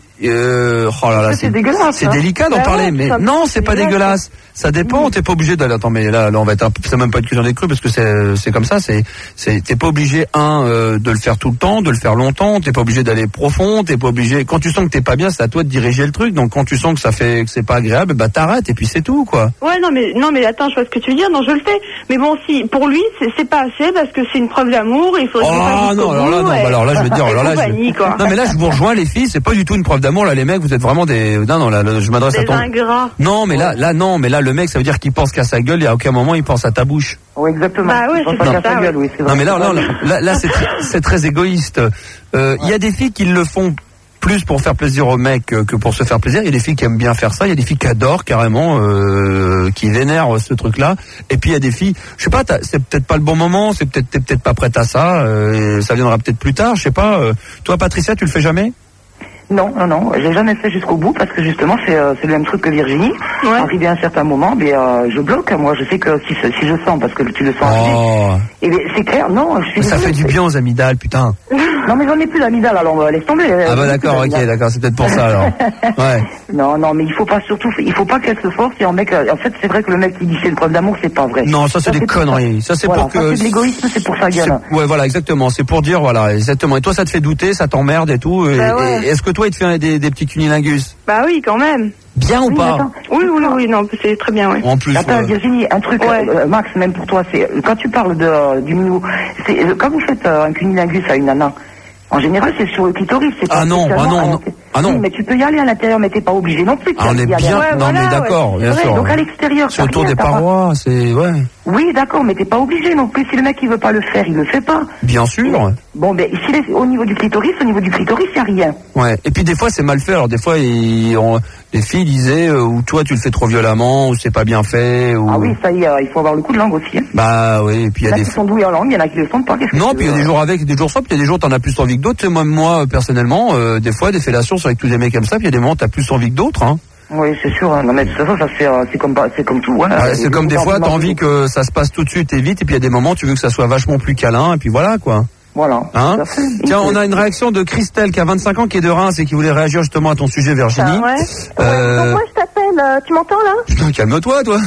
Euh, oh là là, c'est, c'est, dégueulasse, c'est hein. délicat d'en bah parler, ouais, mais ça, non, c'est, c'est pas dégueulasse. Ça dépend. Mmh. T'es pas obligé d'aller. Attends, mais là, là, on va être. Un... C'est même pas une cuisine des crus parce que c'est, c'est comme ça. C'est, c'est. T'es pas obligé un euh, de le faire tout le temps, de le faire longtemps. T'es pas obligé d'aller profond. T'es pas obligé. Quand tu sens que t'es pas bien, c'est à toi de diriger le truc. Donc quand tu sens que ça fait, que c'est pas agréable, bah t'arrêtes et puis c'est tout, quoi. Ouais, non, mais non, mais attends, je vois ce que tu veux dire. Non, je le fais. Mais bon, si pour lui, c'est, c'est pas assez parce que c'est une preuve d'amour. Il faudrait. Oh non, alors là, non, bah alors là, je vais te dire, alors là, je... quoi. non, mais là, je vous rejoins, les filles. C'est pas du tout une preuve d'amour. Là, les mecs, vous êtes vraiment des. Non, non, là, là je m'adresse des à ton. ingrats. Non, mais là, là, non, mais là, le mec, ça veut dire qu'il pense qu'à sa gueule et à aucun moment il pense à ta bouche. Oui, exactement. Bah ouais, c'est pas ça, ta ouais. gueule, oui, c'est vrai. Non, mais là, là, là, là, là c'est, très, c'est très égoïste. Il euh, ouais. y a des filles qui le font plus pour faire plaisir aux mecs que pour se faire plaisir. Il y a des filles qui aiment bien faire ça. Il y a des filles qui adorent carrément, euh, qui vénèrent ce truc-là. Et puis il y a des filles, je sais pas, c'est peut-être pas le bon moment, c'est peut-être t'es peut-être pas prête à ça. Euh, ça viendra peut-être plus tard, je sais pas. Euh, toi, Patricia, tu le fais jamais? Non, non, non, j'ai jamais fait jusqu'au bout parce que justement c'est, euh, c'est le même truc que Virginie. Ouais. Arrivé à un certain moment, mais euh, je bloque. Moi, je sais que si, si je sens, parce que tu le sens. Oh. Et bien, c'est clair, non. Je suis ça fait du bien aux amygdales, putain. Non, mais j'en ai plus d'amygdale, alors laisse tomber. Ah bah d'accord, ok, d'accord, c'est peut-être pour ça alors. Ouais. Non, non, mais il faut pas surtout, il faut pas qu'elle se force. Et en mec, en fait, c'est vrai que le mec qui dit c'est une preuve d'amour, c'est pas vrai. Non, ça c'est ça, des c'est conneries. Ça, ça c'est voilà, pour que. Ça, c'est de l'égoïsme, c'est pour sa gueule. Ouais, voilà, exactement. C'est pour dire, voilà, exactement. Et toi, ça te fait douter, ça t'emmerde et tout. Et, bah ouais. et est-ce que toi, il te fait des, des petits cunilingus? Bah oui, quand même. Bien ou oui, pas? attends. Oui, oui, oui, non, c'est très bien, oui. En plus. Attends, ouais. Virginie, un truc, ouais. euh, Max, même pour toi, c'est quand tu parles de euh, du minou, c'est euh, quand vous faites euh, un cunilingus à une nana. En général, c'est sur le clitoris. C'est ah non, ah non, non. Ah non. Oui, mais tu peux y aller à l'intérieur, mais t'es pas obligé non plus. Ah, on est bien. Ouais, non, voilà, mais d'accord, ouais, bien vrai, sûr. Donc à l'extérieur. C'est autour rien, des parois, pas... c'est ouais. Oui, d'accord, mais t'es pas obligé non plus. Si le mec il veut pas le faire, il le fait pas. Bien sûr. Bon, ben s'il est au niveau du clitoris, au niveau du clitoris, y a rien. Ouais. Et puis des fois c'est mal fait. Alors des fois ils, on, les filles disaient euh, ou toi tu le fais trop violemment, ou c'est pas bien fait. Ou... Ah oui, ça y est, il faut avoir le coup de langue aussi. Hein. Bah oui. Et puis il y a, y a des qui sont doués en langue, il y en a qui le sont pas. Non, puis il y a des jours avec, des jours sans, puis il y a des jours t'en as plus envie que d'autres. Moi, moi personnellement, euh, des fois des fellations c'est avec tous les mecs comme ça, puis il y a des moments t'as plus envie que d'autres. Hein. Oui, c'est sûr. Hein. Non, mais de toute façon, ça fait, euh, c'est comme, c'est comme tout. Ouais, ouais, c'est comme des fois, t'as envie que ça se passe tout de suite et vite, et puis il y a des moments, tu veux que ça soit vachement plus câlin, et puis voilà, quoi. Voilà. Hein Tiens, on a une réaction de Christelle qui a vingt-cinq ans, qui est de Reims et qui voulait réagir justement à ton sujet, Virginie. Ah ouais. Euh... Donc moi, je t'appelle. Euh, tu m'entends là? Putain, calme-toi, toi.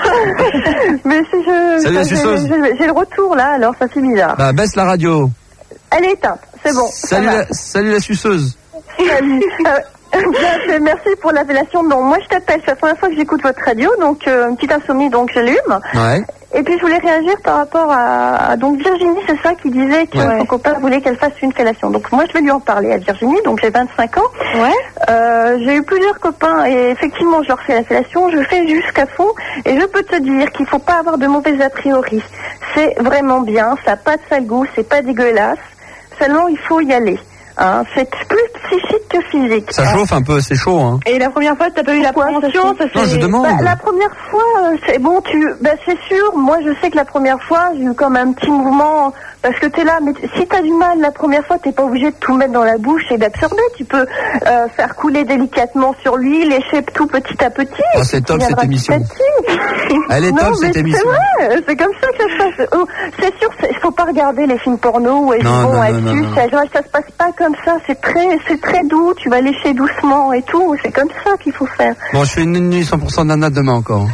Mais si je. Salut, la suceuse. J'ai, j'ai, j'ai le retour là, alors ça fait bizarre. Bah, baisse la radio. Elle est éteinte. C'est bon. Salut, la, salut la suceuse. Salut. Euh, bien fait, merci pour l'appellation. Donc, moi, je t'appelle. C'est la première fois que j'écoute votre radio. Donc, euh, une petite insomnie, donc j'allume. Ouais. Et puis, je voulais réagir par rapport à, à donc Virginie, c'est ça, qui disait que Ouais. son copain voulait qu'elle fasse une fellation. Donc, moi, je vais lui en parler à Virginie. Donc, j'ai vingt-cinq ans. Ouais. Euh, j'ai eu plusieurs copains et effectivement, je leur fais la fellation. Je fais jusqu'à fond. Et je peux te dire qu'il faut pas avoir de mauvais a priori. C'est vraiment bien. Ça n'a pas de sale goût. C'est pas dégueulasse. Seulement, il faut y aller. Hein, c'est plus psychique que physique. Ça chauffe un peu, c'est chaud, hein. Et la première fois, t'as pas eu la Pourquoi prévention, ça Non, je fait... demande. Bah, la première fois, euh, c'est bon, tu, bah, c'est sûr. Moi, je sais que la première fois, j'ai eu comme un petit mouvement parce que t'es là. Mais t- si t'as du mal la première fois, t'es pas obligé de tout mettre dans la bouche et d'absorber. Tu peux euh, faire couler délicatement sur lui, lécher tout petit à petit. Oh, c'est top, cette émission. Elle est Non, top, mais cette émission. C'est vrai, c'est comme ça que ça se passe. Oh, c'est sûr, il faut pas regarder les films porno où elles Non, vont non, à non, non, dessus. non. Ça, ça se passe pas comme ça. C'est très, c'est très doux. Tu vas lécher doucement et tout. C'est comme ça qu'il faut faire. Bon, je fais une nuit cent pour cent nana demain encore.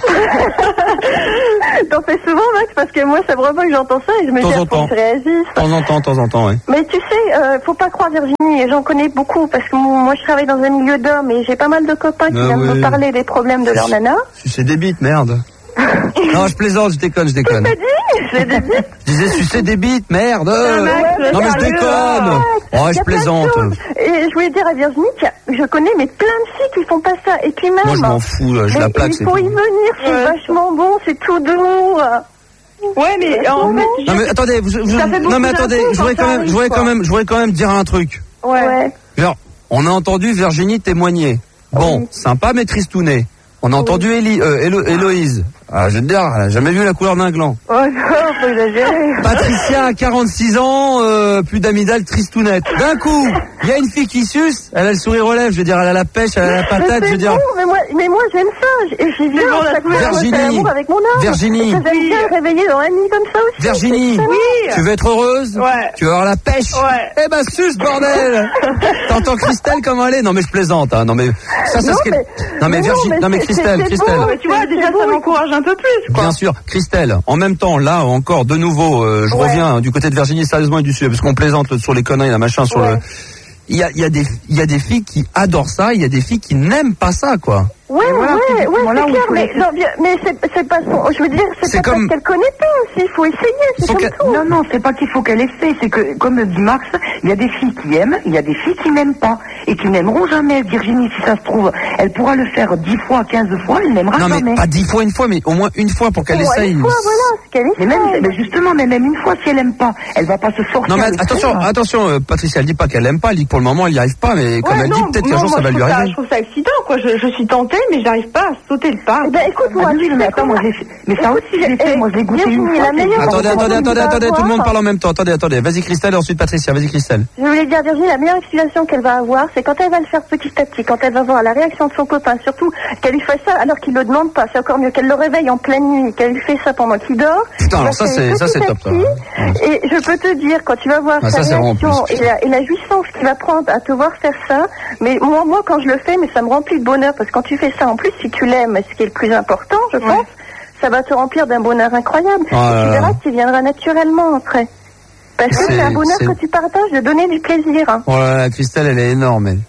T'en fais souvent, Max, parce que moi, ça me revoit que j'entends ça et je me De dis, temps en faut temps. que je réagisse. De temps en temps, de temps en temps, ouais. Mais tu sais, euh, faut pas croire Virginie, et j'en connais beaucoup, parce que moi, moi, je travaille dans un milieu d'hommes et j'ai pas mal de copains qui Ah viennent oui. me parler des problèmes de leur nana. Sucer des bites, merde. Non, je plaisante, je déconne, je déconne. T'as dit? Je l'ai dit. Je disais sucer des bites, merde. Max, Non, mais je sérieux, déconne. Max. Oh, Il y je a plein de plaisante. choses. Et je voulais dire à Virginie que je connais mais plein de filles qui font pas ça. Et puis même. Moi, je m'en fous, là, je mais la plaque, c'est il faut tout. y venir, c'est Ouais. vachement bon, c'est tout doux. Ouais, mais en fait... Non, mais attendez, vous, vous- Ça fait beaucoup non, mais attendez, d'infos je voudrais quand quand ça même, arrive, je voudrais quoi. quand même, je voudrais quand même dire un truc. Ouais. Genre, on a entendu Virginie témoigner. Bon, Oui. sympa, mais tristounet. On a entendu Élie, euh, Hélo- Héloïse. Ah, je veux te dire, elle a jamais vu la couleur d'un gland. Oh non, faut exagérer. Patricia a quarante-six ans, euh, plus d'amidale, tristounette. D'un coup, il y a une fille qui suce, elle a le sourire aux lèvres, je veux dire, elle a la pêche, elle a la Mais patate, je c'est veux dire. bon, mais moi, mais moi j'aime ça. Et j'ai bien bon, la chaque fois, moi, je fais Virginie. l'amour avec mon âme. Virginie. Et que j'aime bien le réveiller dans la nuit comme ça aussi. Virginie, Oui. tu veux être heureuse? Ouais. Tu veux avoir la pêche? Ouais. Eh ben, suce, bordel! T'entends Christelle comment elle est? Non, mais je plaisante, hein. Non, mais, ça, ça Non, se... mais- Non, mais non, Virginie, mais non, mais c'est- Christelle, c'est- c'est Christelle. beau. Mais tu vois, déjà, ça m'encourage un peu plus, quoi. Bien sûr, Christelle, en même temps, là encore, de nouveau, euh, je Ouais. reviens hein, du côté de Virginie sérieusement et du sujet, parce qu'on plaisante le- sur les conneries, la machin, sur Ouais. le... Il y a, il y, a des, il y a des filles qui adorent ça, il y a des filles qui n'aiment pas ça, quoi. Ouais, voilà, ouais, c'est ouais, voilà c'est où il clair, faut mais, laisser- non, bien- mais c'est, c'est pas son, je veux dire, c'est, C'est pas comme- parce qu'elle connaît pas aussi, il faut essayer, c'est Faut comme qu'elle- tout. Non, non, c'est pas qu'il faut qu'elle essaie, c'est que, comme dit Max, il y a des filles qui aiment, il y a des filles qui n'aiment pas, et qui n'aimeront jamais. Virginie, si ça se trouve, elle pourra le faire dix fois, quinze fois, elle n'aimera Non, mais jamais. pas dix fois une fois, mais au moins une fois pour qu'elle Ouais, essaye. une fois, voilà, c'est qu'elle Mais essaye. même, mais justement, mais même une fois, si elle aime pas, elle va pas se forcer. Non, mais à le attention, faire. attention, euh, Patricia, elle dit pas qu'elle aime pas, elle dit que pour le moment, elle y arrive pas, mais comme Ouais, elle non, dit, peut-être qu'un non, jour, moi, ça va je lui trouve ça- arriver. Je trouve ça excitant, quoi. Je, je suis tentée, mais j'arrive pas à sauter le pas. Eh ben, écoute-moi, Ah oui, tu mais sais attends, moi, quoi j'ai fait- mais ça aussi, je l'ai fait, Eh, moi, je l'ai goûté Virginie, une fois. la meilleure- c'est- Attendez, attendez, attendez, va attendez, tout le monde avoir- parle en même temps. Attendez, attendez. Vas-y Christelle, ensuite Patricia. Vas-y Christelle. Je voulais dire, Virginie, la meilleure explication qu'elle va avoir, c'est quand elle va le faire petit à petit, quand elle va voir la réaction de son copain, surtout qu'elle lui fait ça alors qu'il le demande pas, c'est encore mieux, qu'elle le réveille en pleine nuit, qu'elle lui fait ça pendant qu'il dort. Putain, Il alors va ça, faire c'est- ça, petit c'est à top, ça. petit. Et je peux te dire, quand tu vas voir Ah, sa ça, c'est vraiment réaction plus. et la, et la jouissance qu'il va prendre à te voir faire ça, mais moi, moi, quand je le fais, mais ça me remplit de bonheur, parce que quand tu fais ça, en plus, si tu l'aimes, ce qui est le plus important, je pense, ça va te remplir d'un bonheur incroyable. Oh là et tu là. verras que tu viendras naturellement après. Parce que C'est- c'est un bonheur c'est- que tu partages de donner du plaisir. hein. Oh là là, Christelle, elle est énorme, elle.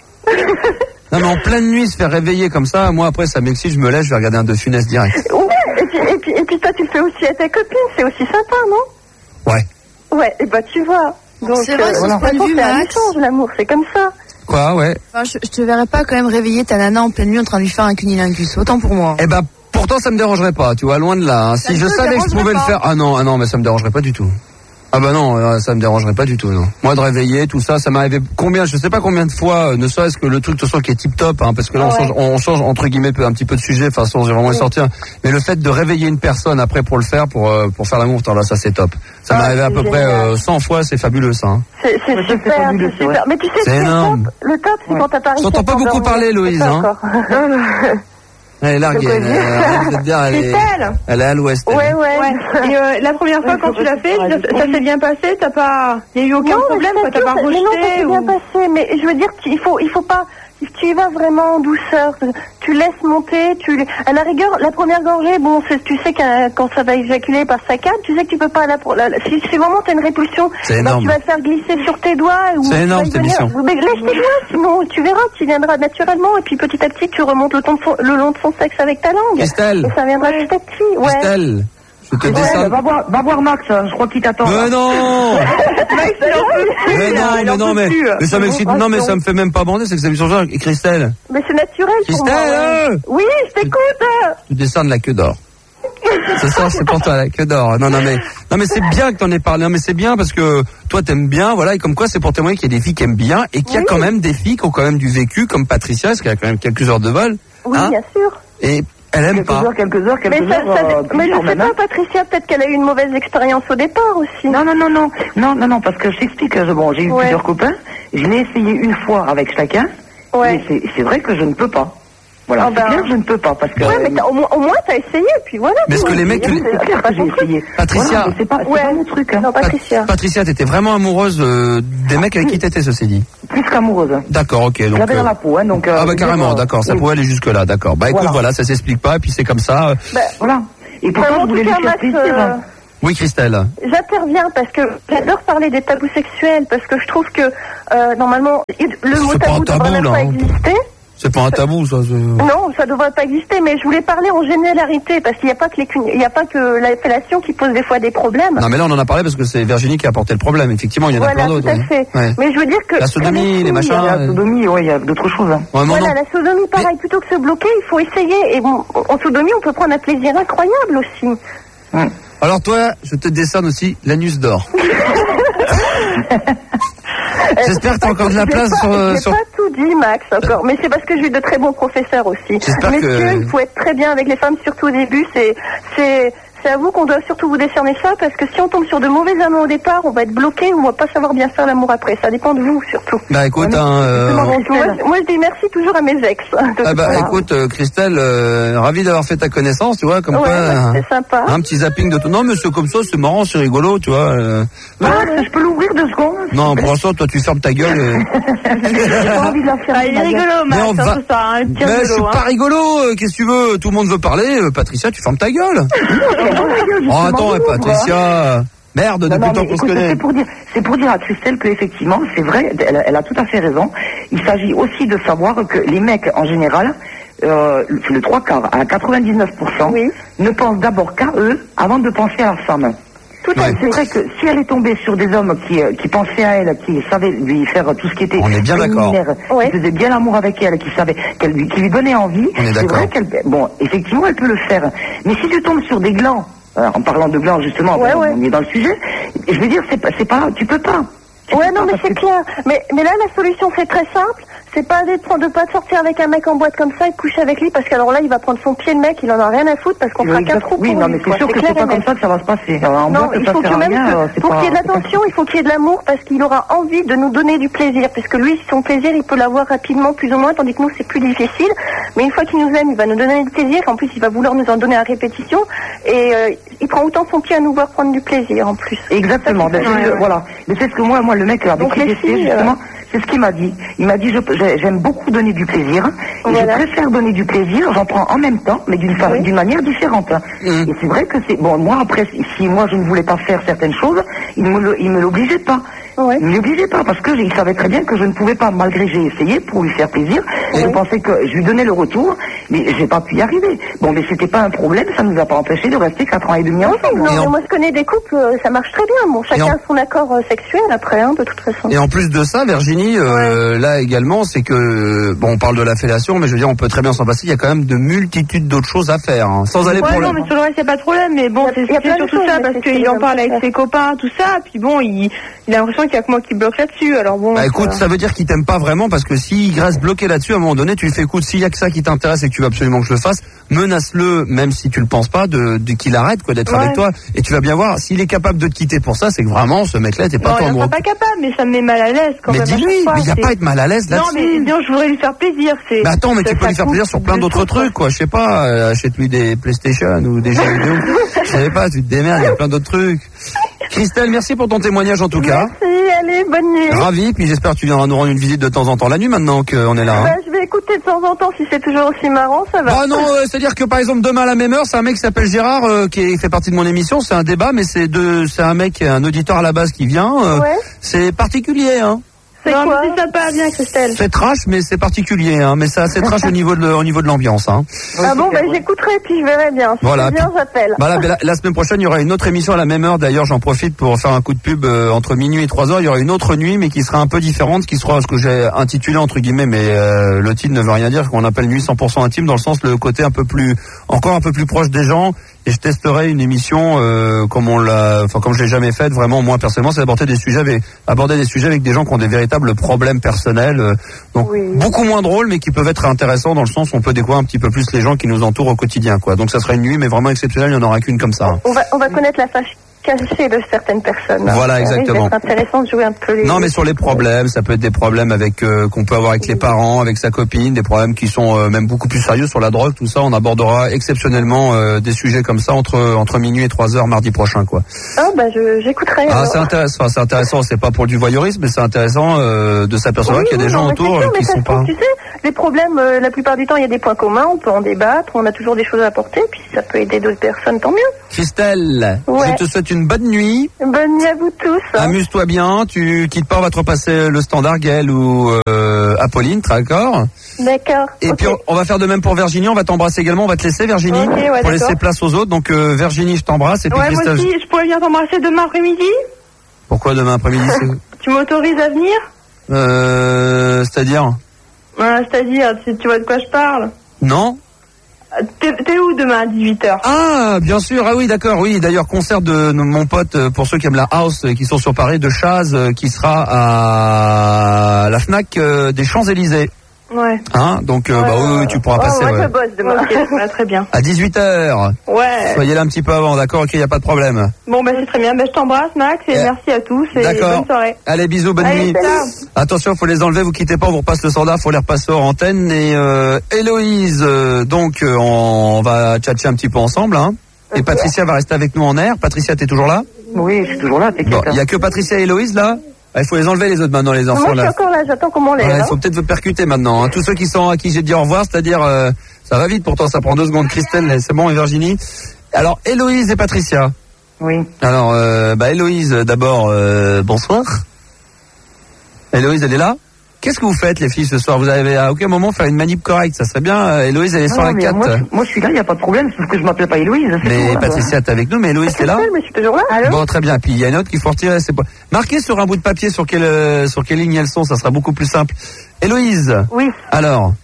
Non, mais en pleine nuit, se faire réveiller comme ça, moi, après, ça m'excite, je me lève, je vais regarder un de Funès direct. Ouais, et puis, et, puis, et puis toi, tu le fais aussi à ta copine, c'est aussi sympa, non? Ouais. Ouais, et bah tu vois. Donc, C'est vrai que sur ce de toute point de façon, vue, c'est un Max- échange, l'amour, c'est comme ça. Quoi, ouais. Enfin, je, je te verrais pas quand même réveiller ta nana en pleine nuit en train de lui faire un cunilingus. Autant pour moi. Eh ben, pourtant, ça me dérangerait pas, tu vois, loin de là. hein. Ça Si ne je te savais que je dérangerait pouvais le pas. faire. Ah non, ah non, mais ça me dérangerait pas du tout. Ah bah non, euh, ça me dérangerait pas du tout, non. Moi, de réveiller, tout ça, ça m'est arrivé combien, je sais pas combien de fois, euh, ne serait-ce que le truc, de toute façon, qui est tip top, hein, parce que là, on, Ouais. change, on, on change, entre guillemets, peu- un petit peu de sujet, enfin, sans vraiment y sortir. Mais le fait de réveiller une personne après pour le faire, pour, euh, pour faire l'amour, putain, là, ça, c'est top. Ça Ah, m'est arrivé à c'est peu près génial. euh, cent fois, c'est fabuleux, ça. Hein. C'est c'est Ouais, ça, c'est super, fabuleux, c'est ouais. super. Mais tu sais, C'est ce qui est énorme. top, le top, c'est Ouais. quand t'as pas réussi Je t'entends à pas beaucoup t'endormir. parler, Loïse, C'est ça, hein. encore. Elle est larguée, quoi elle, dire elle, arrête de te dire, elle est, Christelle. elle est à l'ouest. elle. Ouais, ouais. Ouais. Et euh, la première fois Ouais, quand je tu l'as fait, vois, ça, je ça s'est bien passé. T'as pas, il y a eu aucun Non, problème, mais quoi. T'as sûr, pas ça- mais non, ça rejeté s'est ou. bien passé, mais je veux dire qu'il faut, il faut pas, progressif. Tu y vas vraiment en douceur. Tu laisses monter. Tu, à la rigueur, la première gorgée, bon, c'est, tu sais que quand ça va éjaculer par saccade, tu sais que tu peux pas la, la, la si, si vraiment t'as une répulsion, bah, tu vas le faire glisser sur tes doigts. Ou c'est énorme cette émission. Mais laisse tes doigts, sinon tu verras, tu viendras naturellement et puis petit à petit tu remontes le, ton de son, le long de son sexe avec ta langue. Christelle. Et ça viendra petit à petit. Ouais. Christelle. Je te ouais, descends. Va voir, va voir Max, hein, je crois qu'il t'attend. Mais non. Max, il en peut plus. Mais non, mais non, mais, mais ça m'excite. Non, mais ça me fait même pas bander, c'est que ça me change. Et Christelle. Mais c'est naturel pour moi. Christelle. Ouais. Oui, je t'écoute. Tu descends de la queue d'or. C'est ça, c'est pour toi la queue d'or. Non, non, mais, non, mais c'est bien que t'en aies parlé. Non, mais c'est bien parce que toi t'aimes bien, voilà, et comme quoi c'est pour témoigner qu'il y a des filles qui aiment bien et qu'il y a oui. quand même des filles qui ont quand même du vécu, comme Patricia, parce qu'il y a quand même quelques heures de vol. Oui, hein, bien sûr. Et elle aime quelques pas. Heures, quelques heures, quelques mais ça, heures. Ça, euh, mais je sais pas, Patricia, peut-être qu'elle a eu une mauvaise expérience au départ aussi. Non, non, non, non, non, non, non, parce que je t'explique. Bon, j'ai eu ouais. plusieurs copains. Je l'ai essayé une fois avec chacun. Ouais. Mais c'est, c'est vrai que je ne peux pas. Voilà, oh, c'est ben... clair, je ne peux pas parce que. Ouais, mais au moins, au moins t'as essayé, puis voilà. Mais est-ce que les mecs, c'est, c'est clair que j'ai essayé. Patricia, voilà, c'est pas, c'est ouais. pas mon truc. Hein. Non, Patricia. Patricia, t'étais vraiment amoureuse euh, des mecs avec qui t'étais, ceci dit. Plus qu'amoureuse. D'accord, ok. Donc. J'avais euh... dans la peau, hein, donc. Euh, ah bah carrément, dire, d'accord. Ça oui. pouvait aller jusque là, d'accord. Bah écoute, voilà, voilà ça s'explique pas, et puis c'est comme ça. Bah, voilà. Et pourquoi vous voulez lui faire plaisir euh... Oui, Christelle. J'interviens parce que j'adore parler des tabous sexuels, parce que je trouve que euh, normalement le mot tabou ne devrait même pas hein. exister. C'est pas un tabou, ça. C'est... Non, ça devrait pas exister, mais je voulais parler en généralité, parce qu'il n'y a pas que les, il y a pas que la fellation qui pose des fois des problèmes. Non, mais là, on en a parlé parce que c'est Virginie qui a apporté le problème. Effectivement, il y en a voilà, plein d'autres. Tout à fait. Ouais. Mais je veux dire que... La sodomie, les machins... La sodomie, oui, il y a d'autres choses. Hein. Ouais, voilà, non. la sodomie, pareil, mais... plutôt que se bloquer, il faut essayer. Et bon, en sodomie, on peut prendre un plaisir incroyable aussi. Hum. Alors toi, je te décerne aussi l'anus d'or. J'espère que tu as encore de la place pas, sur... J'ai sur... pas tout dit, Max, encore. Mais c'est parce que j'ai eu de très bons professeurs aussi. J'espère Messieurs, que... il faut être très bien avec les femmes, surtout au début. C'est... c'est... C'est à vous qu'on doit surtout vous décerner ça, parce que si on tombe sur de mauvais amants au départ, on va être bloqué ou on va pas savoir bien faire l'amour après. Ça dépend de vous, surtout. Bah écoute, hein, euh... moi, moi je dis merci toujours à mes ex. Ah bah écoute, euh, Christelle, euh, ravi d'avoir fait ta connaissance, tu vois, comme ouais, quoi... Bah, c'est sympa. Un petit zapping de tout. Non mais c'est comme ça, c'est marrant, c'est rigolo, tu vois. Euh... Ah, je peux l'ouvrir deux secondes. Non, pour l'instant, toi tu fermes ta gueule. Et... J'ai pas envie de la faire. Ah, il est rigolo, Max, mais va... ça, hein, mais rigolo, je suis hein. pas rigolo, qu'est-ce que tu veux? Tout le monde veut parler, Patricia, tu fermes ta gueule. Oh, attends, Patricia, merde, depuis le temps qu'on se connaît. C'est pour dire, c'est pour dire à Christelle que effectivement, c'est vrai, elle, elle a tout à fait raison. Il s'agit aussi de savoir que les mecs, en général, euh, le trois quarts à quatre-vingt-dix-neuf pour cent, oui. ne pensent d'abord qu'à eux avant de penser à leur femme. Tout à fait. C'est vrai que si elle est tombée sur des hommes qui, qui pensaient à elle, qui savaient lui faire tout ce qui était... On est bien d'accord. Qui ouais. faisaient bien l'amour avec elle, qui savaient, qu'elle lui, qui lui donnait envie. On est c'est vrai qu'elle... Bon, effectivement, elle peut le faire. Mais si tu tombes sur des glands, euh, en parlant de glands, justement, ouais, on, ouais. on est dans le sujet, je veux dire, c'est pas, c'est pas, tu peux pas. Tu ouais, peux non, pas mais c'est que... clair. Mais, mais là, la solution, c'est très simple. C'est pas de prendre, de pas sortir avec un mec en boîte comme ça et de coucher avec lui, parce qu'alors là, il va prendre son pied, le mec, il en a rien à foutre, parce qu'on fera qu'un trou pour Oui, non, mais lui, c'est sûr que c'est pas comme ça que ça va se passer. Alors, en non, boîte, il ça faut sert que à même rien, que, euh, pour pas, qu'il y ait de l'attention, il faut qu'il y ait de l'amour, parce qu'il aura envie de nous donner du plaisir, parce que lui, son plaisir, il peut l'avoir rapidement, plus ou moins, tandis que nous, c'est plus difficile. Mais une fois qu'il nous aime, il va nous donner du plaisir, en plus, il va vouloir nous en donner à répétition, et euh, il prend autant son pied à nous voir prendre du plaisir, en plus. Exactement. Ben, ouais, ouais. Voilà. Mais c'est ce que moi, moi, le mec avec qui j'étais, justement, c'est ce qu'il m'a dit. Il m'a dit, je, j'aime beaucoup donner du plaisir. Et voilà. Je préfère donner du plaisir, j'en prends en même temps, mais d'une, oui. d'une manière différente. Mmh. Et c'est vrai que c'est... Bon, moi, après, si moi, je ne voulais pas faire certaines choses, il me, il me l'obligeait pas. Ouais. Il ne l'obligeait pas, parce que il savait très bien que je ne pouvais pas, malgré j'ai essayé pour lui faire plaisir. Ouais. Je pensais que je lui donnais le retour, mais j'ai pas pu y arriver. Bon, mais c'était pas un problème, ça nous a pas empêché de rester quatre ans et demi ensemble. Non, mais en... moi, je connais des couples, ça marche très bien. Bon, chacun en... a son accord euh, sexuel après, hein, de toute façon. Et en plus de ça, Virginie, euh, ouais. là également, c'est que, bon, on parle de la fellation, mais je veux dire, on peut très bien s'en passer. Il y a quand même de multitudes d'autres choses à faire, hein, sans aller ouais, pour non, le... mais sur le reste, il n'y a pas de problème. Mais bon, c'est, c'est surtout ça, parce qu'il en parle avec ses copains, tout ça. Puis bon, il, il a l'impression qu'il y a que moi qui bloque là-dessus. Alors bon. Bah écoute, ça, ça veut dire qu'il t'aime pas vraiment, parce que s'il reste bloqué là-dessus, à un moment donné, tu lui fais écoute, s'il y a que ça qui t'intéresse et que tu veux absolument que je le fasse, menace-le, même si tu le penses pas, de, de qu'il arrête, quoi, d'être ouais. avec toi. Et tu vas bien voir, s'il est capable de te quitter pour ça, c'est que vraiment, ce mec-là, t'es pas non, toi amoureux. Non, il n'est pas capable, mais ça me met mal à l'aise quand mais même. Mais dis-lui, mais il n'y a pas à être mal à l'aise là-dessus. Non, mais non, je voudrais lui faire plaisir. C'est, mais attends, mais tu peux lui faire plaisir sur plein d'autres trucs, quoi. Je sais pas, euh, achète-lui des PlayStation ou des jeux vidéo. Je sais pas, tu te démerdes, il y a plein d'autres trucs. Christelle, merci pour ton témoignage en tout merci, cas. Merci, allez, bonne nuit. Ravi, puis j'espère que tu viendras nous rendre une visite de temps en temps la nuit maintenant qu'on est là. Hein. Bah, je vais écouter de temps en temps si c'est toujours aussi marrant, ça va. Bah non, euh, c'est-à-dire que par exemple demain à la même heure, c'est un mec qui s'appelle Gérard euh, qui est, fait partie de mon émission. C'est un débat, mais c'est de, c'est un mec, un auditeur à la base qui vient. Euh, ouais. C'est particulier, hein. C'est non, quoi? mais c'est sympa, bien, Christelle. C'est trash, mais c'est particulier, hein. Mais c'est assez trash au niveau de, au niveau de l'ambiance, hein. Ah bon, bah j'écouterai puis je verrai bien. Si Voilà. c'est bien, j'appelle. Voilà, la, la semaine prochaine, il y aura une autre émission à la même heure. D'ailleurs, j'en profite pour faire un coup de pub euh, entre minuit et trois heures. Il y aura une autre nuit, mais qui sera un peu différente, qui sera ce que j'ai intitulé entre guillemets, mais euh, le titre ne veut rien dire, qu'on appelle nuit cent pour cent intime, dans le sens le côté un peu plus, encore un peu plus proche des gens. Et je testerai une émission euh, comme on l'a, enfin comme je l'ai jamais faite. Vraiment, moi personnellement, c'est aborder des sujets avec, aborder des sujets avec des gens qui ont des véritables problèmes personnels. Euh, donc Oui. beaucoup moins drôles, mais qui peuvent être intéressants dans le sens où on peut découvrir un petit peu plus les gens qui nous entourent au quotidien, quoi. Donc ça sera une nuit, mais vraiment exceptionnelle. Il n'y en aura qu'une comme ça. Hein. On va, on va connaître la face cachée de certaines personnes. Voilà, hein. exactement. C'est intéressant de jouer un peu les... Non, mais sur les problèmes, ça peut être des problèmes avec euh, qu'on peut avoir avec les parents, avec sa copine, des problèmes qui sont euh, même beaucoup plus sérieux sur la drogue, tout ça. On abordera exceptionnellement euh, des sujets comme ça entre entre minuit et trois heures mardi prochain, quoi. Ah bah je, j'écouterai. Ah, alors. c'est intéressant. C'est intéressant. C'est pas pour du voyeurisme, mais c'est intéressant euh, de s'apercevoir Oui, qu'il y a des oui, gens non, autour mais c'est sûr, euh, qui mais ça sont se pas. trouve, tu sais, les problèmes, euh, la plupart du temps, il y a des points communs, on peut en débattre, on a toujours des choses à apporter, puis ça peut aider d'autres personnes, tant mieux. Christelle, Ouais. je te souhaite une bonne nuit. Bonne nuit à vous tous. hein. Amuse-toi bien. Tu quittes pas, on va te repasser le standard, Gaël ou euh, Apolline, d'accord. D'accord. Et ok. puis on, on va faire de même pour Virginie, on va t'embrasser également, on va te laisser Virginie, Ok, ouais, pour d'accord. laisser place aux autres. Donc euh, Virginie, je t'embrasse et puis Ouais, moi Christelle. aussi, je pourrais venir t'embrasser demain après-midi. Pourquoi demain après-midi c'est- Tu m'autorises à venir? euh, C'est-à-dire Ouais, c'est-à-dire, tu, tu vois de quoi je parle? Non. T'es, t'es où demain à dix-huit heures? Ah, bien sûr. Ah oui, d'accord. Oui, d'ailleurs, concert de mon pote, euh, pour ceux qui aiment la house, euh, qui sont sur Paris, de Chaz, euh, qui sera à la Fnac euh, des Champs-Élysées. Ouais. Hein, donc, euh, Ouais, bah oui, oui, tu pourras ouais, passer. ouais, ouais. je bosse demain. Ok, ouais, très bien. À dix-huit heures. Ouais. Soyez là un petit peu avant, d'accord? Ok, y a pas de problème. Bon, bah c'est très bien. Bah, je t'embrasse, Max, et Eh, merci à tous, et d'accord. bonne soirée. Allez, bisous, bonne Allez, nuit. ciao. Attention, faut les enlever, vous quittez pas, on vous repasse le standard, faut les repasser hors antenne. Et euh, Héloïse, euh, donc euh, on va tchatcher un petit peu ensemble, hein. Et Patricia va rester avec nous en air. Patricia, t'es toujours là? Oui, je suis toujours là, t'inquiète. Bon, il y a que Patricia et Héloïse là. Ah, il faut les enlever les autres maintenant, les enfants Moi, je suis là. encore là, j'attends comment les. Ouais, il hein. faut peut-être vous percuter maintenant. Hein. Tous ceux qui sont à qui j'ai dit au revoir, c'est-à-dire euh, ça va vite. Pourtant, ça prend deux secondes. Christelle, c'est bon, et Virginie. Alors, Héloïse et Patricia. Oui. Alors, euh, bah Héloïse, d'abord, euh, bonsoir. Héloïse, elle est là. Qu'est-ce que vous faites, les filles, ce soir? Vous avez à aucun moment faire une manip correcte, ça serait bien. Euh, Héloïse, elle est Non, sur la mais quatre. moi, je- moi, je suis là, il n'y a pas de problème, sauf que je m'appelle pas Héloïse. c'est Mais tout, hein. Patricia, t'es avec nous, mais Héloïse, t'es là. Mais je suis toujours là. Allô? Bon, très bien. Puis il y a une autre qu'il faut retirer. C'est pas... Marquez sur un bout de papier sur quelle euh, sur quelle ligne elles sont, ça sera beaucoup plus simple. Héloïse. Oui. Alors.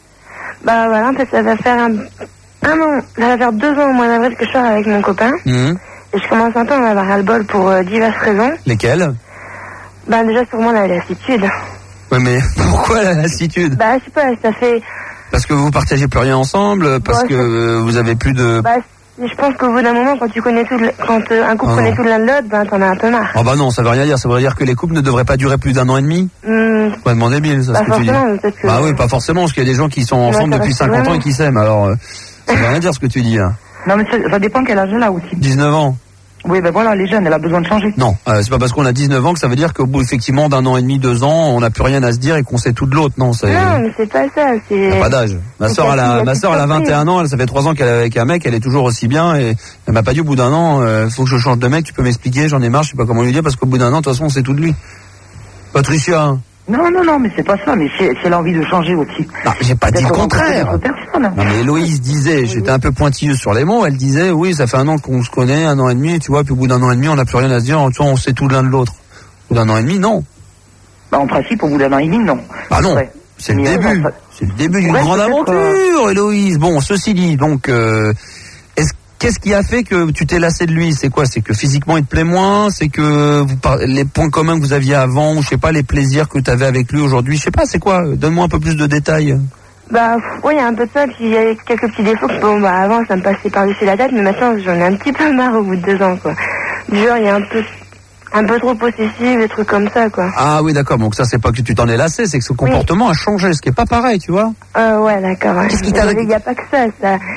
Bah voilà, en fait, ça va faire un, un an, ça va faire deux ans au mois d'avril que je sors avec mon copain. Hum, Et je commence un peu à en avoir ras-le-bol pour euh, diverses raisons. Lesquelles? Bah déjà, sûrement la lassitude. Oui, mais pourquoi la lassitude? Bah je sais pas, ça fait... Parce que vous partagez plus rien ensemble, parce Ouais, que ça- euh, vous avez plus de. Bah je pense qu'au bout d'un moment, quand tu connais tout, le- quand euh, un couple Ah, connaît non. tout l'un de l'autre, bah t'en as un peu marre. Oh bah non, ça veut rien dire. Ça veut dire que les couples ne devraient pas durer plus d'un an et demi. Hum, Pas demander Bill, ça pas ce que tu dis. forcément, peut-être que... Bah oui, pas forcément, parce qu'il y a des gens qui sont Ouais, ensemble ça depuis reste cinquante ans vraiment. et qui s'aiment. Alors, euh, ça veut rien dire ce que tu dis. Hein. Non, mais ça, ça dépend quel âge elle a aussi. dix-neuf ans. Oui, ben voilà, les jeunes, elle a besoin de changer. Non, euh, c'est pas parce qu'on a dix-neuf ans que ça veut dire qu'au bout effectivement d'un an et demi, deux ans, on n'a plus rien à se dire et qu'on sait tout de l'autre. Non, c'est. Non, mais c'est pas ça, Il n'y c'est... a pas d'âge. Ma c'est soeur, elle parce qu'il y a, a ma toute soeur, elle a surprise. vingt et un ans, elle, ça fait trois ans qu'elle est avec un mec, elle est toujours aussi bien et elle m'a pas dit au bout d'un an, euh, faut que je change de mec, tu peux m'expliquer, j'en ai marre, je sais pas comment lui dire parce qu'au bout d'un an, de toute façon, on sait tout de lui. Patricia. hein. Non, non, non, mais c'est pas ça, mais si, si elle a envie de changer aussi. Non, j'ai pas dit le Peut-être rencontrer contraire. d'autres personnes. Non, mais Héloïse disait, j'étais un peu pointilleuse sur les mots, elle disait, oui, ça fait un an qu'on se connaît, un an et demi, tu vois, puis au bout d'un an et demi, on n'a plus rien à se dire, tu vois, on sait tout l'un de l'autre. Au bout d'un an et demi, non. Bah, en principe, au bout d'un an et demi, non. Bah non, Ouais. c'est le Mais, euh, début. ça- C'est le début d'une Ouais, grande peut-être, aventure, Héloïse. Bon, ceci dit, donc, euh, est-ce, qu'est-ce qui a fait que tu t'es lassé de lui? C'est quoi? C'est que physiquement il te plaît moins? C'est que vous par... les points communs que vous aviez avant, ou je sais pas, les plaisirs que tu avais avec lui aujourd'hui? Je sais pas, c'est quoi? Donne-moi un peu plus de détails. Bah, oui, il y a un peu de ça, puis il y a quelques petits défauts que, bon, bah, avant, ça me passait par-dessus la tête, mais maintenant, j'en ai un petit peu marre au bout de deux ans, quoi. Du genre, il y a un peu, un peu trop possessif, des trucs comme ça, quoi. Ah oui, d'accord. Donc ça, c'est pas que tu t'en es lassé, c'est que ce comportement a changé, ce qui est pas pareil, tu vois? Euh, ouais, d'accord. Ouais. Qu'est-ce qui t'a- Il n'y a pas que ça, ça.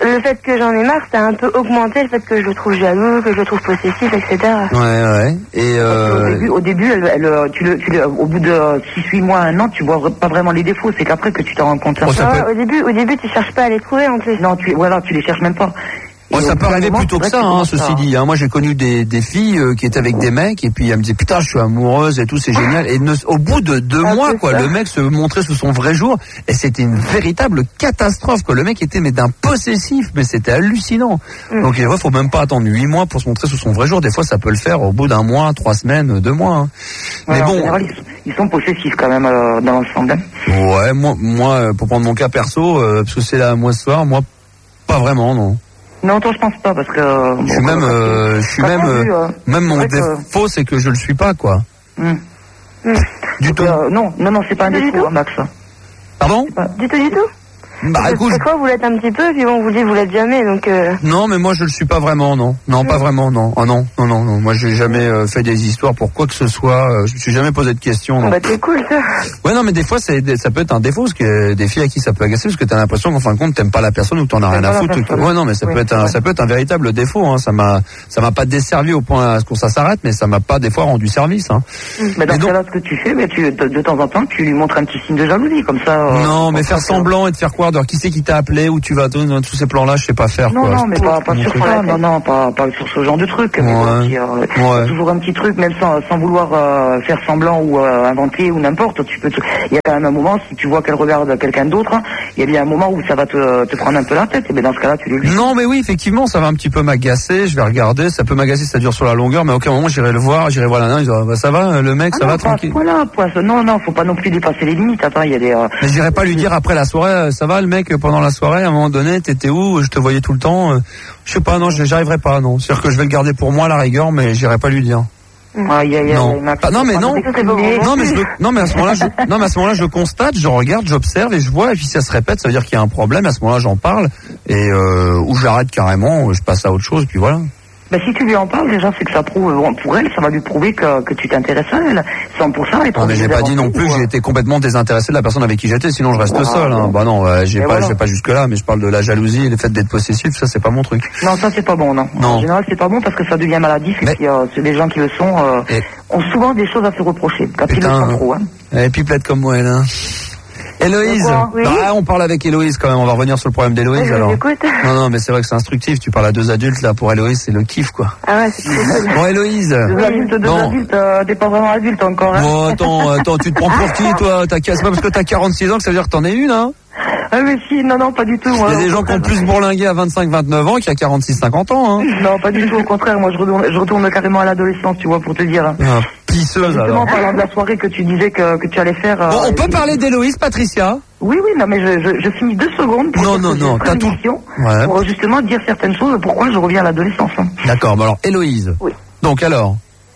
le fait que j'en ai marre, ça a un peu augmenté le fait que je le trouve jaloux, que je le trouve possessif, et cetera. Ouais, ouais. Et euh... au début, au début elle, elle, tu le, tu le, au bout de six huit mois, un an, tu vois pas vraiment les défauts. C'est qu'après que tu t'en rends compte. Oh, ça ouais, peut... au début, au début, tu cherches pas à les trouver en plus. Non, tu, voilà, tu les cherches même pas. Oh, ça peut arriver plutôt que ça, hein, ceci dit. Hein. Moi, j'ai connu des, des filles euh, qui étaient avec des mecs et puis elles me disaient putain, je suis amoureuse et tout, c'est génial. Et ne, au bout de deux ah, mois, quoi, ça. Le mec se montrait sous son vrai jour et c'était une véritable catastrophe. Quoi. Le mec était mais d'un possessif, mais c'était hallucinant. Mm. Donc, il ouais, faut même pas attendre huit mois pour se montrer sous son vrai jour. Des fois, ça peut le faire au bout d'un mois, trois semaines, deux mois. Hein. Ouais, mais bon, en général, ils sont possessifs quand même euh, dans l'ensemble. Ouais, moi, moi, pour prendre mon cas perso, euh, parce que c'est là moi ce soir, moi, pas vraiment, non. Non, toi je pense pas parce que. Bon, je suis même, euh, je suis même, vu, euh, même mon défaut, que... c'est que je le suis pas, quoi. Mmh. Mmh. Du tout. Euh, non, non, non, c'est pas un défaut, hein, Max. Pardon? Pas... Du tout, du tout. Bah écoute, fois vous l'êtes un petit peu, puis bon, vous dites vous l'êtes jamais, donc. Euh... Non, mais moi je le suis pas vraiment, non, non, mmh. pas vraiment, non, oh non, non, non, non. Moi j'ai jamais euh, fait des histoires pour quoi que ce soit. Euh, je me suis jamais posé de questions. Non. Bah c'est cool ça. Ouais, non, mais des fois c'est, ça peut être un défaut, parce que des filles à qui ça peut agacer, parce que t'as l'impression qu'en fin de compte t'aimes pas la personne ou que t'en as rien à foutre. Que... Ouais, non, mais ça oui, peut être, un, ça peut être un véritable défaut. Hein. Ça m'a, ça m'a pas desservi au point à ce que ça s'arrête, mais ça m'a pas des fois rendu service. Hein. Mmh. Mais dans ce cas-là, ce que tu fais, mais tu, de, de temps en temps, tu lui montres un petit signe de jalousie, comme ça. Euh, non, mais faire semblant et de faire croire, de qui c'est qui t'a appelé, où tu vas dans tous ces plans-là, je sais pas faire. Non, quoi. non, mais pas, pas sur ça, non, non, pas, pas sur ce genre de truc. Mais ouais. bon, euh, ouais. Toujours un petit truc, même sans, sans vouloir euh, faire semblant ou euh, inventer ou n'importe. Tu peux, te... il y a quand même un moment, si tu vois qu'elle regarde quelqu'un d'autre, hein, il y a bien un moment où ça va te, te prendre un peu la tête. Et bien dans ce cas-là, tu lui dis. Non, mais oui, effectivement, ça va un petit peu m'agacer. Je vais regarder, ça peut m'agacer, ça dure sur la longueur, mais à aucun moment j'irai le voir, j'irai voir la nana, je dirai, ça va, le mec, ah ça non, va tranquille. Voilà, non, non, faut pas non plus dépasser les limites. Attends, il y a des. Euh... Mais j'irai pas lui dire après la soirée, ça va, le mec, pendant la soirée, à un moment donné, t'étais où? Je te voyais tout le temps. Je sais pas, non, j'arriverai pas, non. C'est-à-dire que je vais le garder pour moi à la rigueur, mais j'irai pas lui dire. Aïe, aïe, non. Aïe, ah, non, mais non. Non, mais je, non, mais à ce moment-là, je, non, mais à ce moment-là, je constate, je regarde, j'observe et je vois, et puis si ça se répète, ça veut dire qu'il y a un problème. À ce moment-là, j'en parle et euh, ou j'arrête carrément, je passe à autre chose, puis voilà. Ben, si tu lui en parles, déjà, c'est que ça prouve, bon, pour elle, ça va lui prouver que, que tu t'intéresses à elle, cent pour cent. Non, mais j'ai pas dit non plus que j'ai été complètement désintéressé de la personne avec qui j'étais, sinon je reste ah, seul, hein. Bah non, euh, j'ai pas, voilà. Je vais pas jusque là, mais je parle de la jalousie et le fait d'être possessif, ça c'est pas mon truc. Non, ça c'est pas bon, non. non. En général, c'est pas bon parce que ça devient maladif mais... et puis, euh, c'est des gens qui le sont, euh, et... ont souvent des choses à se reprocher, quand ils le sont trop, hein. Et puis plate comme moi, elle, hein. Héloïse, oui. Bah, on parle avec Héloïse quand même, on va revenir sur le problème d'Héloïse oui, alors. Non, non, mais c'est vrai que c'est instructif, tu parles à deux adultes, là, pour Héloïse, c'est le kiff, quoi. Ah ouais, c'est cool. Bon, Héloïse. Deux oui. adultes, deux bon. adultes, euh, t'es pas vraiment adulte encore, hein. Bon, attends, attends, tu te prends pour qui, toi? T'as, c'est pas parce que t'as quarante-six ans que ça veut dire que t'en es une, hein? Ah mais si, non, non, pas du tout. Il y a des gens qui ont plus bourlingué à vingt-cinq vingt-neuf ans qu'il y a quarante-six cinquante ans, hein. Non, pas du tout, au contraire, moi je retourne, je retourne carrément à l'adolescence, tu vois, pour te dire. Ah, pisseuse, justement, alors. En parlant de la soirée que tu disais que, que tu allais faire... Euh, bon, on peut parler d'Héloïse, Patricia? Oui, oui, non, mais je, je, je finis deux secondes pour, non, non, non, t'as tout... ouais. Pour justement dire certaines choses, pourquoi je reviens à l'adolescence. Hein. D'accord, bah alors, Héloïse. Oui. Donc, alors?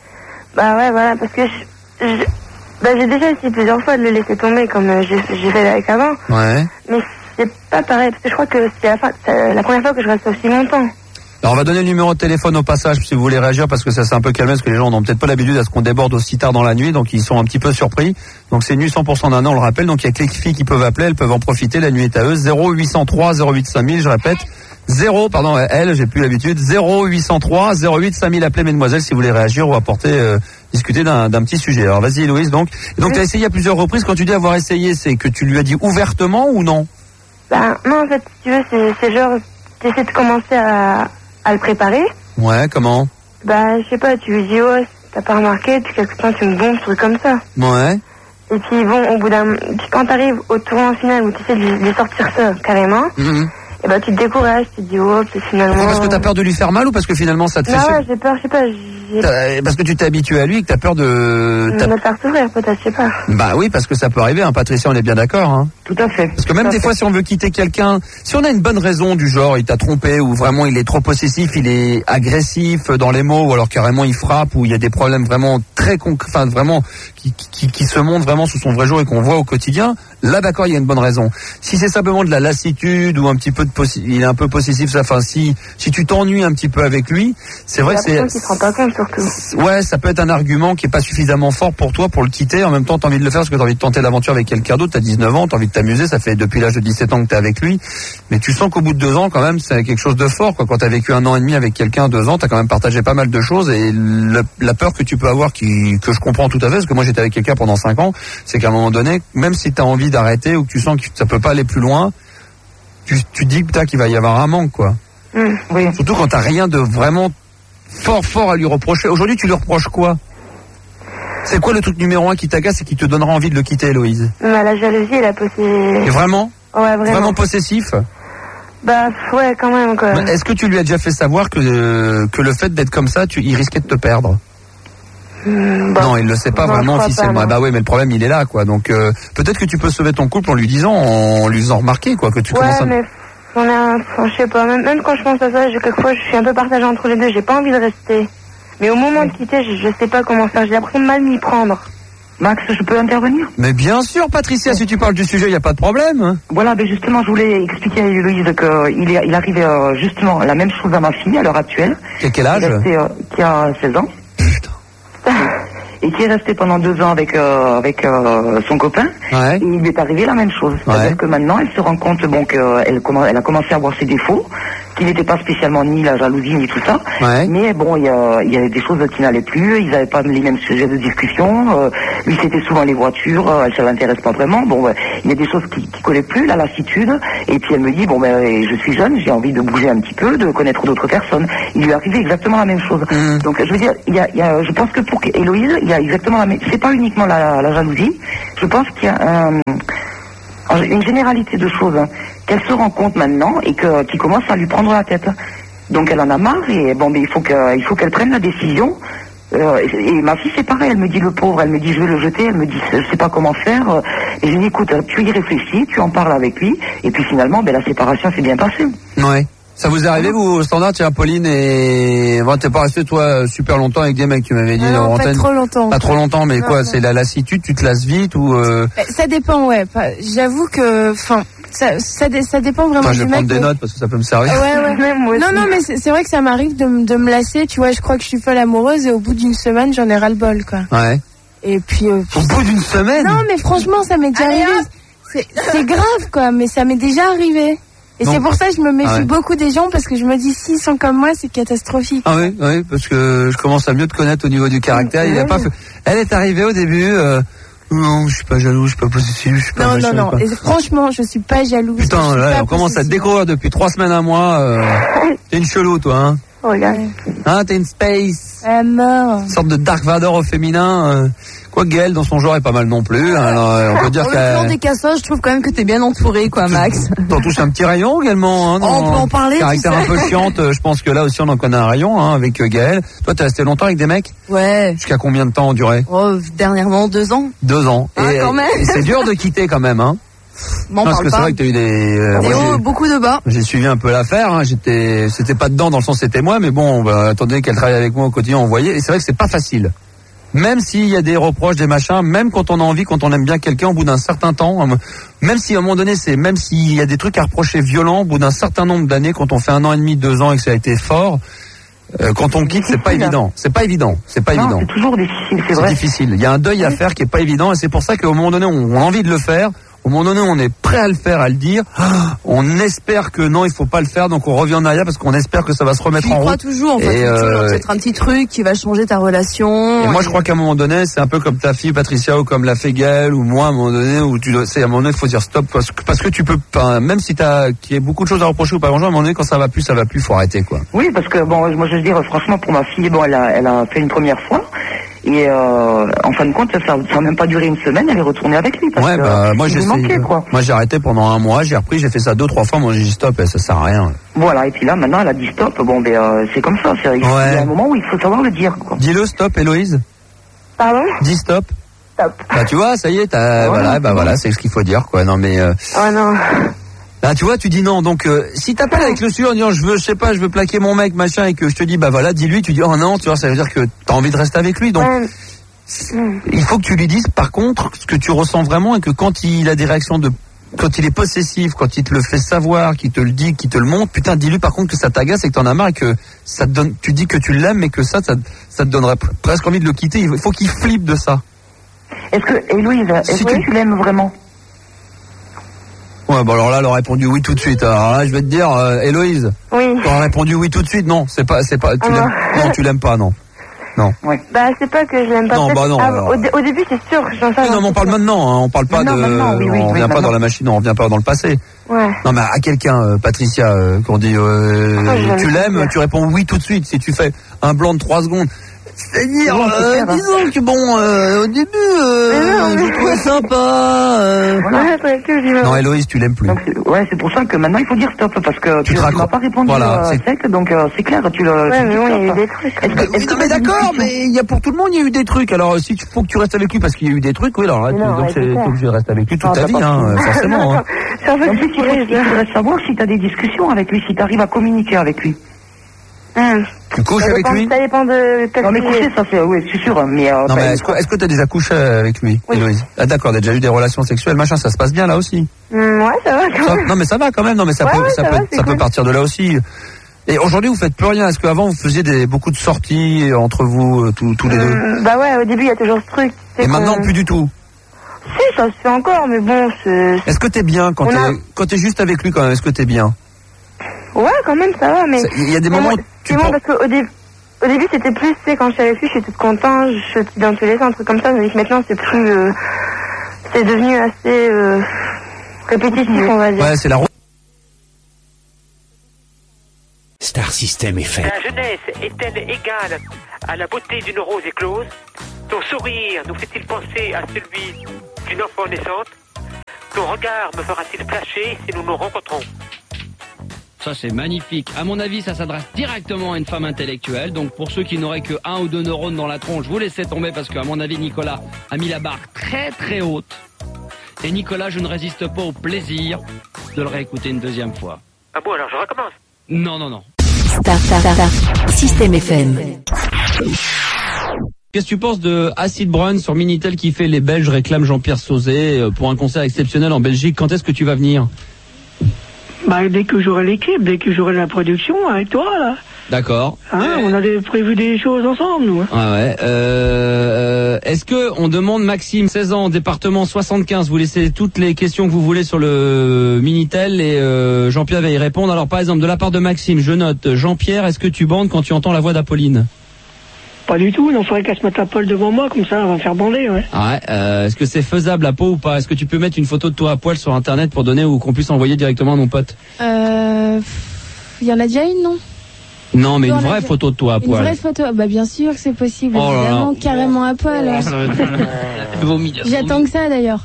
Bah ouais, voilà, parce que je... je... Bah, j'ai déjà essayé plusieurs fois de le laisser tomber, comme euh, j'ai, j'ai fait avec avant. Ouais. Mais c'est pas pareil, parce que je crois que c'est la, fin, c'est la première fois que je reste aussi longtemps. Alors on va donner le numéro de téléphone au passage si vous voulez réagir, parce que ça s'est un peu calmé, parce que les gens n'ont peut-être pas l'habitude à ce qu'on déborde aussi tard dans la nuit, donc ils sont un petit peu surpris. Donc c'est nu cent pour cent d'un an, on le rappelle, donc il y a que les filles qui peuvent appeler, elles peuvent en profiter, la nuit est à eux. zéro huit cent trois zéro huit cinq mille, je répète, zéro, pardon, elle, j'ai plus l'habitude, zéro huit cent trois zéro huit cinq mille, appelez mesdemoiselles si vous voulez réagir ou apporter, euh, discuter d'un, d'un petit sujet. Alors vas-y Héloïse, donc. Et donc oui. Tu as essayé à plusieurs reprises, quand tu dis avoir essayé, c'est que tu lui as dit ouvertement ou non? Ben non, en fait, si tu veux, c'est, c'est genre, tu essaies de commencer à, à le préparer. Ouais, comment? Bah, je sais pas, tu lui dis, oh, t'as pas remarqué, puis quelque temps tu me bombes, truc comme ça. Ouais. Et puis bon, au bout d'un... Puis quand t'arrives au tournant final où tu essaies de, de sortir ça, carrément, mm-hmm. Et bah tu te décourages, tu te dis, oh, puis finalement... Pourquoi, parce que t'as peur de lui faire mal ou parce que finalement ça te fait... Non, ouais, j'ai peur, je sais pas, j'ai... Parce que tu t'es habitué à lui et que t'as peur de... De me faire souffrir, peut-être, je sais pas. Bah oui, parce que ça peut arriver, hein, Patricia, on est bien d'accord, hein. Tout à fait. Parce que même des fois, si on veut quitter quelqu'un, si on a une bonne raison du genre, il t'a trompé, ou vraiment il est trop possessif, il est agressif dans les mots, ou alors carrément il frappe, ou il y a des problèmes vraiment très concrets, enfin vraiment, qui, qui, qui se montrent vraiment sous son vrai jour et qu'on voit au quotidien, là d'accord, il y a une bonne raison. Si c'est simplement de la lassitude, ou un petit peu de possi- il est un peu possessif, enfin si, si tu t'ennuies un petit peu avec lui, c'est vrai que c'est... Qui se rend pas compte surtout. Ouais, ça peut être un argument qui est pas suffisamment fort pour toi pour le quitter. En même temps, t'as envie de le faire parce que t'as envie de tenter l'aventure avec quelqu'un d'autre. T'as dix-neuf ans, t'as envie de t'amuser. Ça fait depuis l'âge de dix-sept ans que t'es avec lui. Mais tu sens qu'au bout de deux ans, quand même, c'est quelque chose de fort, quoi. Quand t'as vécu un an et demi avec quelqu'un, deux ans, t'as quand même partagé pas mal de choses. Et le, la peur que tu peux avoir, qui, que je comprends tout à fait, parce que moi j'étais avec quelqu'un pendant cinq ans, c'est qu'à un moment donné, même si t'as envie d'arrêter ou que tu sens que ça peut pas aller plus loin, tu, tu dis, putain, qu'il va y avoir un manque, quoi. Mmh, oui. Surtout quand t'as rien de vraiment fort, fort à lui reprocher. Aujourd'hui, tu lui reproches quoi? C'est quoi le truc numéro un qui t'agace et qui te donnera envie de le quitter, Héloïse? Bah, la jalousie et la possession. Et vraiment? Ouais, vraiment. Vraiment possessif? Bah, ouais, quand même, quoi. Est-ce que tu lui as déjà fait savoir que, euh, que le fait d'être comme ça, tu, il risquait de te perdre? Mmh, bah, non, il le sait pas non, vraiment officiellement. Pas, ah bah oui, mais le problème, il est là, quoi. Donc, euh, peut-être que tu peux sauver ton couple en lui disant, en lui faisant remarquer, quoi, que tu ouais, commences à... mais on a un... enfin, je sais pas, même, même quand je pense à ça, je, quelquefois, je suis un peu partagée entre les deux, j'ai pas envie de rester. Mais au moment de quitter, je, je sais pas comment faire, j'ai l'impression de mal m'y prendre. Max, je peux intervenir? Mais bien sûr, Patricia, si tu parles du sujet, il n'y a pas de problème. Voilà, mais justement, je voulais expliquer à Héloïse qu'il il arrivait euh, justement la même chose à ma fille à l'heure actuelle. Quel, quel âge? Resté, euh, Qui a seize ans. Putain. Et qui est resté pendant deux ans avec euh, avec euh, son copain. Ouais. Et il lui est arrivé la même chose. C'est-à-dire ouais. que maintenant, elle se rend compte bon, qu'elle elle a commencé à voir ses défauts, qui n'étaient pas spécialement ni la jalousie ni tout ça. Ouais. Mais bon, il y a, y a des choses qui n'allaient plus. Ils n'avaient pas les mêmes sujets de discussion. Euh, lui, c'était souvent les voitures. Euh, elle, ça l'intéresse pas vraiment. Bon, ouais, il y a des choses qui, qui collaient plus, la lassitude. Et puis elle me dit bon ben, je suis jeune, j'ai envie de bouger un petit peu, de connaître d'autres personnes. Il lui est arrivé exactement la même chose. Mmh. Donc, je veux dire, il y a, y a, je pense que pour Héloïse, il y a exactement la même. C'est pas uniquement la, la jalousie. Je pense qu'il y a un, une généralité de choses hein, qu'elle se rend compte maintenant et que qui commence à lui prendre la tête. Donc elle en a marre et bon, mais il faut que, il faut qu'elle prenne la décision. Euh, et, et ma fille c'est pareil, elle me dit le pauvre, elle me dit je vais le jeter, elle me dit je sais pas comment faire. Et je lui dis écoute, tu y réfléchis, tu en parles avec lui et puis finalement, ben la séparation s'est bien passée. Ouais. Ça vous est arrivé, vous, au standard, tiens, Pauline, et bon, t'es pas resté, toi, super longtemps avec des mecs, tu m'avais dit, non, en pas antenne. trop longtemps. Pas trop longtemps, mais non, quoi, non. c'est la lassitude, tu te lasses vite ou euh... Ça dépend, ouais. J'avoue que, enfin, ça, ça, ça dépend vraiment enfin, du je vais mec. prendre des mais... notes parce que ça peut me servir. Ouais, ouais. non, non, mais c'est vrai que ça m'arrive de, de me lasser, tu vois, je crois que je suis folle amoureuse et au bout d'une semaine, j'en ai ras-le-bol, quoi. Ouais. Et puis, euh, au bout d'une semaine? Non, mais franchement, ça m'est déjà arrivé. C'est grave, quoi, mais ça m'est déjà arrivé. Et c'est pour ça que je me méfie ah ouais. beaucoup des gens parce que je me dis s'ils sont comme moi, c'est catastrophique. Ah oui, oui, parce que je commence à mieux te connaître au niveau du caractère. Mmh, il a oui. pas fait... Elle est arrivée au début. Euh... Non, je suis pas jaloux, je suis pas possessif, je suis pas. Non, machin, non, non. pas... Et franchement, je suis pas jalouse. Putain, là, on commence à te découvrir depuis trois semaines à mois. Euh... T'es une chelou, toi, hein. Oh là. Hein, t'es une space. Ah mort. Une sorte de Dark Vador au féminin. Euh... Quoi, Gaëlle, dans son genre, est pas mal non plus. Alors, on peut dire Pour qu'elle... le plan des casseurs, je trouve quand même que t'es bien entouré, quoi, Max. T'en touches un petit rayon également, hein, dans on peut en parler. Caractère un peu chiante, je pense que là aussi on en connaît un rayon, hein, avec Gaëlle. Toi, t'es resté longtemps avec des mecs? Ouais. Jusqu'à combien de temps en durée? Oh, dernièrement, deux ans. Deux ans. Ah, et, quand même. et c'est dur de quitter quand même, hein. M'en parce parle que pas. c'est vrai que t'as eu des... Euh, des hauts, beaucoup de bas. J'ai suivi un peu l'affaire, hein, j'étais, c'était pas dedans dans le sens c'était moi, mais bon, bah, étant donné qu'elle travaille avec moi au quotidien, on voyait, et c'est vrai que c'est pas facile. Même s'il y a des reproches, des machins, même quand on a envie, quand on aime bien quelqu'un, au bout d'un certain temps, même si à un moment donné, c'est, même s'il y a des trucs à reprocher violents, au bout d'un certain nombre d'années, quand on fait un an et demi, deux ans et que ça a été fort, euh, quand on quitte, c'est pas évident. C'est pas évident. C'est pas non, évident. C'est toujours difficile, c'est vrai. C'est difficile. Il y a un deuil à faire qui est pas évident et c'est pour ça qu'au moment donné, on a envie de le faire. Au moment donné, on est prêt à le faire, à le dire. On espère que non, il faut pas le faire, donc on revient en arrière parce qu'on espère que ça va se remettre tu en route. Tu crois toujours, en fait. Et euh... peut-être un petit truc qui va changer ta relation. Et, et... moi, je et... crois qu'à un moment donné, c'est un peu comme ta fille Patricia ou comme l'a fait Gaëlle ou moi, à un moment donné, où tu dois, c'est à un moment donné, il faut dire stop parce que parce que tu peux pas, même si t'as, qu'il y a beaucoup de choses à reprocher ou pas grand-chose, à un moment donné, quand ça va plus, ça va plus, faut arrêter, quoi. Oui, parce que bon, moi, je veux dire, franchement, pour ma fille, bon, elle a, elle a fait une première fois. Et euh, en fin de compte, ça n'a même pas duré une semaine, elle est retournée avec lui. Parce ouais, que, bah, moi, j'ai manquait, quoi. Moi, j'ai arrêté pendant un mois, j'ai repris, j'ai fait ça deux, trois fois, moi, j'ai dit stop, et ça sert à rien. Voilà, et puis là, maintenant, elle a dit stop, bon, ben, euh, c'est comme ça, c'est, ouais. Il y a un moment où il faut savoir le dire, quoi. Dis-le, stop, Héloïse. Pardon? Dis stop. Stop. Bah, tu vois, ça y est, t'as, ouais, voilà, bah, voilà, c'est ce qu'il faut dire, quoi. Non, mais, euh... oh non. Là, tu vois, tu dis non. Donc, euh, si t'appelles avec le sujet en disant je veux, je sais pas, je veux plaquer mon mec, machin, et que je te dis bah voilà, dis-lui, tu dis oh non, tu vois, ça veut dire que t'as envie de rester avec lui. Donc, ouais. Il faut que tu lui dises par contre ce que tu ressens vraiment et que quand il a des réactions de, quand il est possessif, quand il te le fait savoir, qu'il te le dit, qu'il te le montre, putain, dis-lui par contre que ça t'agace et que t'en as marre et que ça te donne, tu dis que tu l'aimes mais que ça, ça, ça te donnerait presque envie de le quitter. Il faut qu'il flippe de ça. Est-ce que, Héloïse, est-ce si que tu, tu l'aimes vraiment? Ouais, bah alors là, elle aurait répondu oui tout de suite. Alors là, je vais te dire, euh, Héloïse. Oui. Tu aurais répondu oui tout de suite. Non, c'est pas, c'est pas. Tu ah l'aimes, non, tu l'aimes pas, non. Non. Ouais. Bah c'est pas que je l'aime pas. Non, bah non. Ah, alors... au, dé- au début c'est sûr. J'en sais oui, non, mais on parle maintenant. Hein, on parle pas non, de. Maintenant, oui, oui, on oui, revient pas maintenant. dans la machine. On revient pas dans le passé. Ouais. Non, mais à quelqu'un, euh, Patricia, euh, qu'on dit, euh, oh, tu l'aimes, tu réponds oui tout de suite. Si tu fais un blanc de trois secondes. C'est-à-dire, euh, hein. disons que bon, euh, au début, euh, je trouvais sympa. Euh... Voilà. Ouais, que non, Héloïse, tu l'aimes plus. Donc, c'est, ouais, c'est pour ça que maintenant il faut dire stop parce que tu, tu tu m'as pas répondu voilà, euh, sec, donc euh, c'est clair, tu le. Ouais, tu mais bon, il y a eu stop. des trucs. Est-ce que, oui, est-ce non, que mais t'as d'accord, une mais il y a pour tout le monde, il y a eu des trucs. Alors, si tu faut que tu restes avec lui parce qu'il y a eu des trucs, oui, alors là, tu, non, donc ouais, c'est, c'est faut que je reste avec lui toute Ah, ta vie, hein, forcément. Hein. C'est en fait, En plus, il faudrait, il faudrait savoir si tu as des discussions avec lui, si tu arrives à communiquer avec lui. Hum. Tu couches Ça avec dépend, lui? ça dépend de quel Non mais sujet. coucher, ça c'est, oui, c'est sûr, mais... Euh, Non, mais ben, est-ce que, est-ce que t'as déjà couché avec lui, Oui. Héloïse? Ah, d'accord, t'as déjà eu des relations sexuelles, machin, ça se passe bien là aussi. Hum, ouais, ça va quand Ça- même. non, mais ça va quand même, non, mais ça Ouais, peut, ouais, ça ça peut, va, c'est ça peut cool. partir de là aussi. Et aujourd'hui, vous faites plus rien. Est-ce qu'avant, vous faisiez des, beaucoup de sorties entre vous, euh, tous, tous les deux? Hum, Bah ouais, au début il y a toujours ce truc. c'est Et qu'on- maintenant, plus du tout. Si, ça se fait encore, mais bon, c'est... Est-ce que t'es bien quand On t'es, a- quand t'es juste avec lui quand même? Est-ce que t'es bien? Ouais, quand même, ça va, mais... Il y a des Mais moments moi, où tu c'est bon, penses- parce qu'au début... Au début, c'était plus, tu sais, quand je suis avec lui, je suis toute contente, je suis dans tous les sens, un truc comme ça, tandis que maintenant, c'est plus... euh, c'est devenu assez euh, répétitif, on va dire. Ouais, c'est la route. Star System F M. La jeunesse est-elle égale à la beauté d'une rose éclose? Ton sourire nous fait-il penser à celui d'une enfant naissante? Ton regard me fera-t-il flasher si nous nous rencontrons? Ça, c'est magnifique. À mon avis, ça s'adresse directement à une femme intellectuelle. Donc, pour ceux qui n'auraient que un ou deux neurones dans la tronche, vous laissez tomber parce qu'à mon avis, Nicolas a mis la barre très très haute. Et Nicolas, je ne résiste pas au plaisir de le réécouter une deuxième fois. Ah bon, alors je recommence. Non, non, non. Star, star, star, star. System F M. Qu'est-ce que tu penses de Acid Brun sur Minitel qui fait les Belges réclament Jean-Pierre Sauzet pour un concert exceptionnel en Belgique? Quand est-ce que tu vas venir? Bah, dès que j'aurai l'équipe, dès que j'aurai la production avec toi, là. D'accord. Hein, on a des- prévu des choses ensemble, nous. Hein. Ah ouais. Euh, est-ce que on demande Maxime, seize ans, département soixante-quinze, vous laissez toutes les questions que vous voulez sur le Minitel et euh, Jean-Pierre va y répondre. Alors par exemple, de la part de Maxime, je note, Jean-Pierre, est-ce que tu bandes quand tu entends la voix d'Apolline? Pas du tout, il faudrait qu'elle se mette la poil devant moi, comme ça, elle va me faire bander, ouais. Ah ouais. Euh, est-ce que c'est faisable à peau ou pas? Est-ce que tu peux mettre une photo de toi à poil sur internet pour donner ou qu'on puisse envoyer directement à nos potes? Euh... Il y en a déjà une, non? Non, mais Non, une la- vraie photo de toi à Une poil. vraie photo? Bah bien sûr que c'est possible, Oh là là. évidemment, carrément à poil. hein. J'attends que ça d'ailleurs.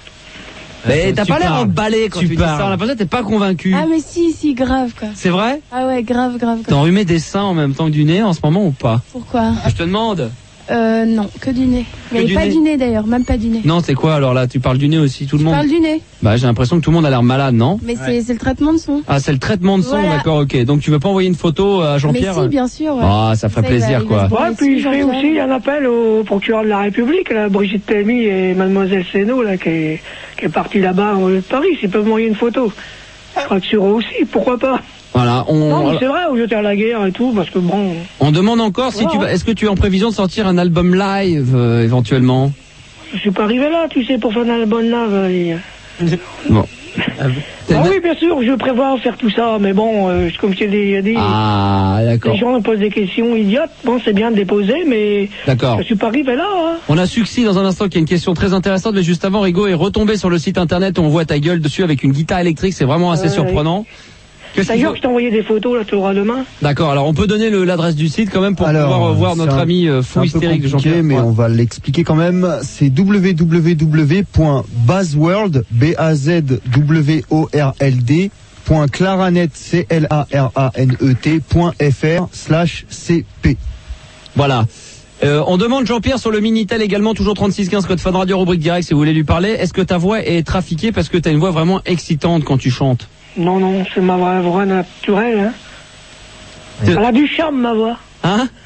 Mais t'as Tu pas l'air parles. emballé quand tu, Tu dis ça. parles. On a l'impression que t'es pas convaincu. Ah mais si, si, grave quoi. C'est vrai? Ah ouais, grave, grave. T'as enrhumé des seins en même temps que du nez en ce moment ou pas? Pourquoi? Je te demande. Euh non, que du nez. Mais du pas nez du nez d'ailleurs, même pas du nez. Non, c'est quoi alors là? Tu parles du nez aussi, tout le Je monde? parle du nez. Bah j'ai l'impression que tout le monde a l'air malade, non? Mais c'est c'est le traitement de son. Ah, c'est le traitement de son, Voilà. d'accord, ok. Donc tu veux pas envoyer une photo à Jean-Pierre? Mais si, bien sûr. Ouais. Ah, ça ferait Ça, il va- plaisir, il va quoi. se Ouais, puis je ferai Jean-Pierre. aussi un appel au procureur de la République, là, Brigitte Pelmy et mademoiselle Sénaud, là, qui est, qui est partie là-bas au Paris, s'ils peuvent m'envoyer une photo. Je crois que sur eux aussi, pourquoi pas? Voilà, on, Non, mais c'est vrai, au jeter à la guerre et tout, parce que bon... on demande encore si Ouais, tu vas, ouais. est-ce que tu es en prévision de sortir un album live, euh, éventuellement? Je suis pas arrivé là, tu sais, pour faire un album là. euh, Bon. Ah oui, bien sûr, je prévois faire tout ça, mais bon, euh, comme je t'ai dit, il y a des, Ah, d'accord. des gens me posent des questions idiotes. Bon, c'est bien de les poser, mais D'accord. je suis pas arrivé là. Hein. On a Succès dans un instant qui a une question très intéressante, mais juste avant, Rigo est retombé sur le site internet, on voit ta gueule dessus avec une guitare électrique, c'est vraiment assez Ouais, surprenant. Qu'est-ce qu'il D'ailleurs, faut- je t'ai envoyé des photos, là, tu auras demain. D'accord, alors on peut donner le- l'adresse du site quand même pour Alors, pouvoir euh, voir c'est notre un- ami euh, c'est fou un peu hystérique de compliqué, Jean-Pierre. mais Ouais. on va l'expliquer quand même. C'est w w w point buzzworld b a z w o r l d point claranet c l a r a n e t point f r slash c p. Voilà. Euh, on demande Jean-Pierre sur le Minitel également, toujours trente-six quinze code Fun Radio, rubrique direct si vous voulez lui parler. Est-ce que ta voix est trafiquée parce que t'as une voix vraiment excitante quand tu chantes? Non, non, c'est ma vraie voix naturelle. Hein. Elle a du charme, ma voix. Hein?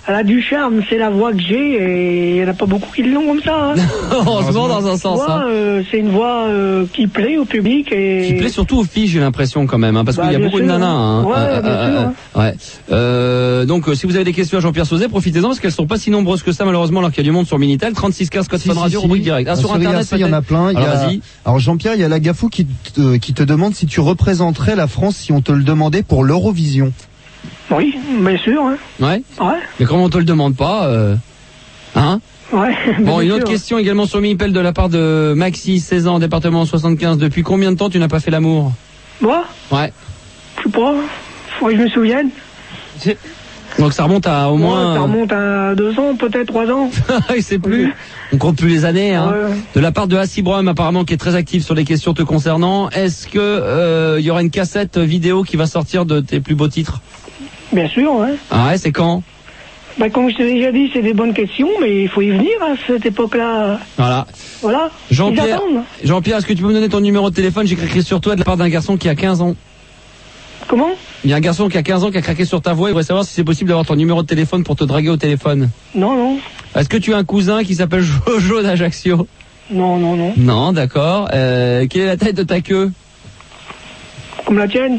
Elle a du charme, c'est la voix que j'ai et il n'y en a pas beaucoup qui l'ont comme ça. Hein. Heureusement dans un sens. Voix, Hein. euh, c'est une voix euh, qui plaît au public et qui plaît surtout aux filles, j'ai l'impression quand même, hein, parce bah, qu'il y a beaucoup sûr, de nanas. Hein. Ouais, euh, bien euh, sûr. Hein. Ouais. Euh, donc euh, si vous avez des questions à Jean-Pierre Sauzet, profitez-en parce qu'elles sont pas si nombreuses que ça malheureusement alors qu'il y a du monde sur Minitel. trente-six quinze code si, Fun si, Radio, si. rubrique direct. Ah, sur, sur internet, il y en a plein. Alors, il y a... vas-y. Alors Jean-Pierre, il y a la Gafou qui te, qui te demande si tu représenterais la France si on te le demandait pour l'Eurovision. Oui, bien sûr. Hein. Ouais. Ouais. Mais comment on te le demande pas euh... Hein? Ouais. Bon, une sûr. autre question également sur Minipel de la part de Maxi, seize ans, département soixante-quinze. Depuis combien de temps tu n'as pas fait l'amour? Moi? Ouais. Je sais pas. Faudrait que je me souvienne. Donc ça remonte à au ouais, moins... Ça remonte à deux ans, peut-être trois ans. Il sait plus. On compte plus les années. Hein. Ouais. De la part de Hassi Brum, apparemment, qui est très actif sur les questions te concernant. Est-ce que euh, y aura une cassette vidéo qui va sortir de tes plus beaux titres? Bien sûr, ouais. Ah ouais, c'est quand? Bah, comme je t'ai déjà dit, c'est des bonnes questions, mais il faut y venir à cette époque-là. Voilà. Voilà. Jean-Pierre, Jean-Pierre, est-ce que tu peux me donner ton numéro de téléphone? J'ai craqué sur toi de la part d'un garçon qui a quinze ans. Comment? Il y a un garçon qui a quinze ans qui a craqué sur ta voix. Il voudrait savoir si c'est possible d'avoir ton numéro de téléphone pour te draguer au téléphone. Non, non. Est-ce que tu as un cousin qui s'appelle Jojo d'Ajaccio? Non, non, non. Non, d'accord. Euh, quelle est la taille de ta queue? Comme la tienne.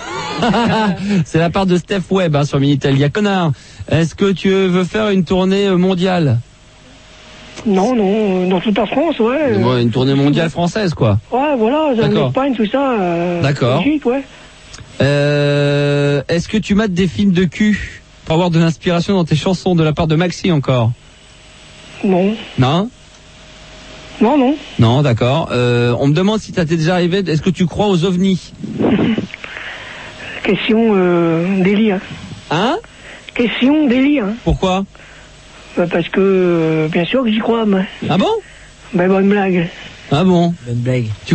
C'est la part de Steph Webb hein, sur Minitel. Il y a connard. Est-ce que tu veux faire une tournée mondiale? Non, non, dans toute la France, ouais. ouais une tournée mondiale française, quoi. Ouais, voilà, en Espagne, tout ça. Euh, D'accord. Belgique, ouais. Euh, est-ce que tu mates des films de cul pour avoir de l'inspiration dans tes chansons de la part de Maxi encore? Non. Non? Non, non. Non, d'accord. Euh, on me demande si ça t'est déjà arrivé, est-ce que tu crois aux ovnis? Question euh, délit. Hein, hein Question délit. Hein. Pourquoi? Bah parce que, euh, bien sûr que j'y crois, moi. Ah bon? Bah bonne blague. Ah bon? Bonne blague. Tu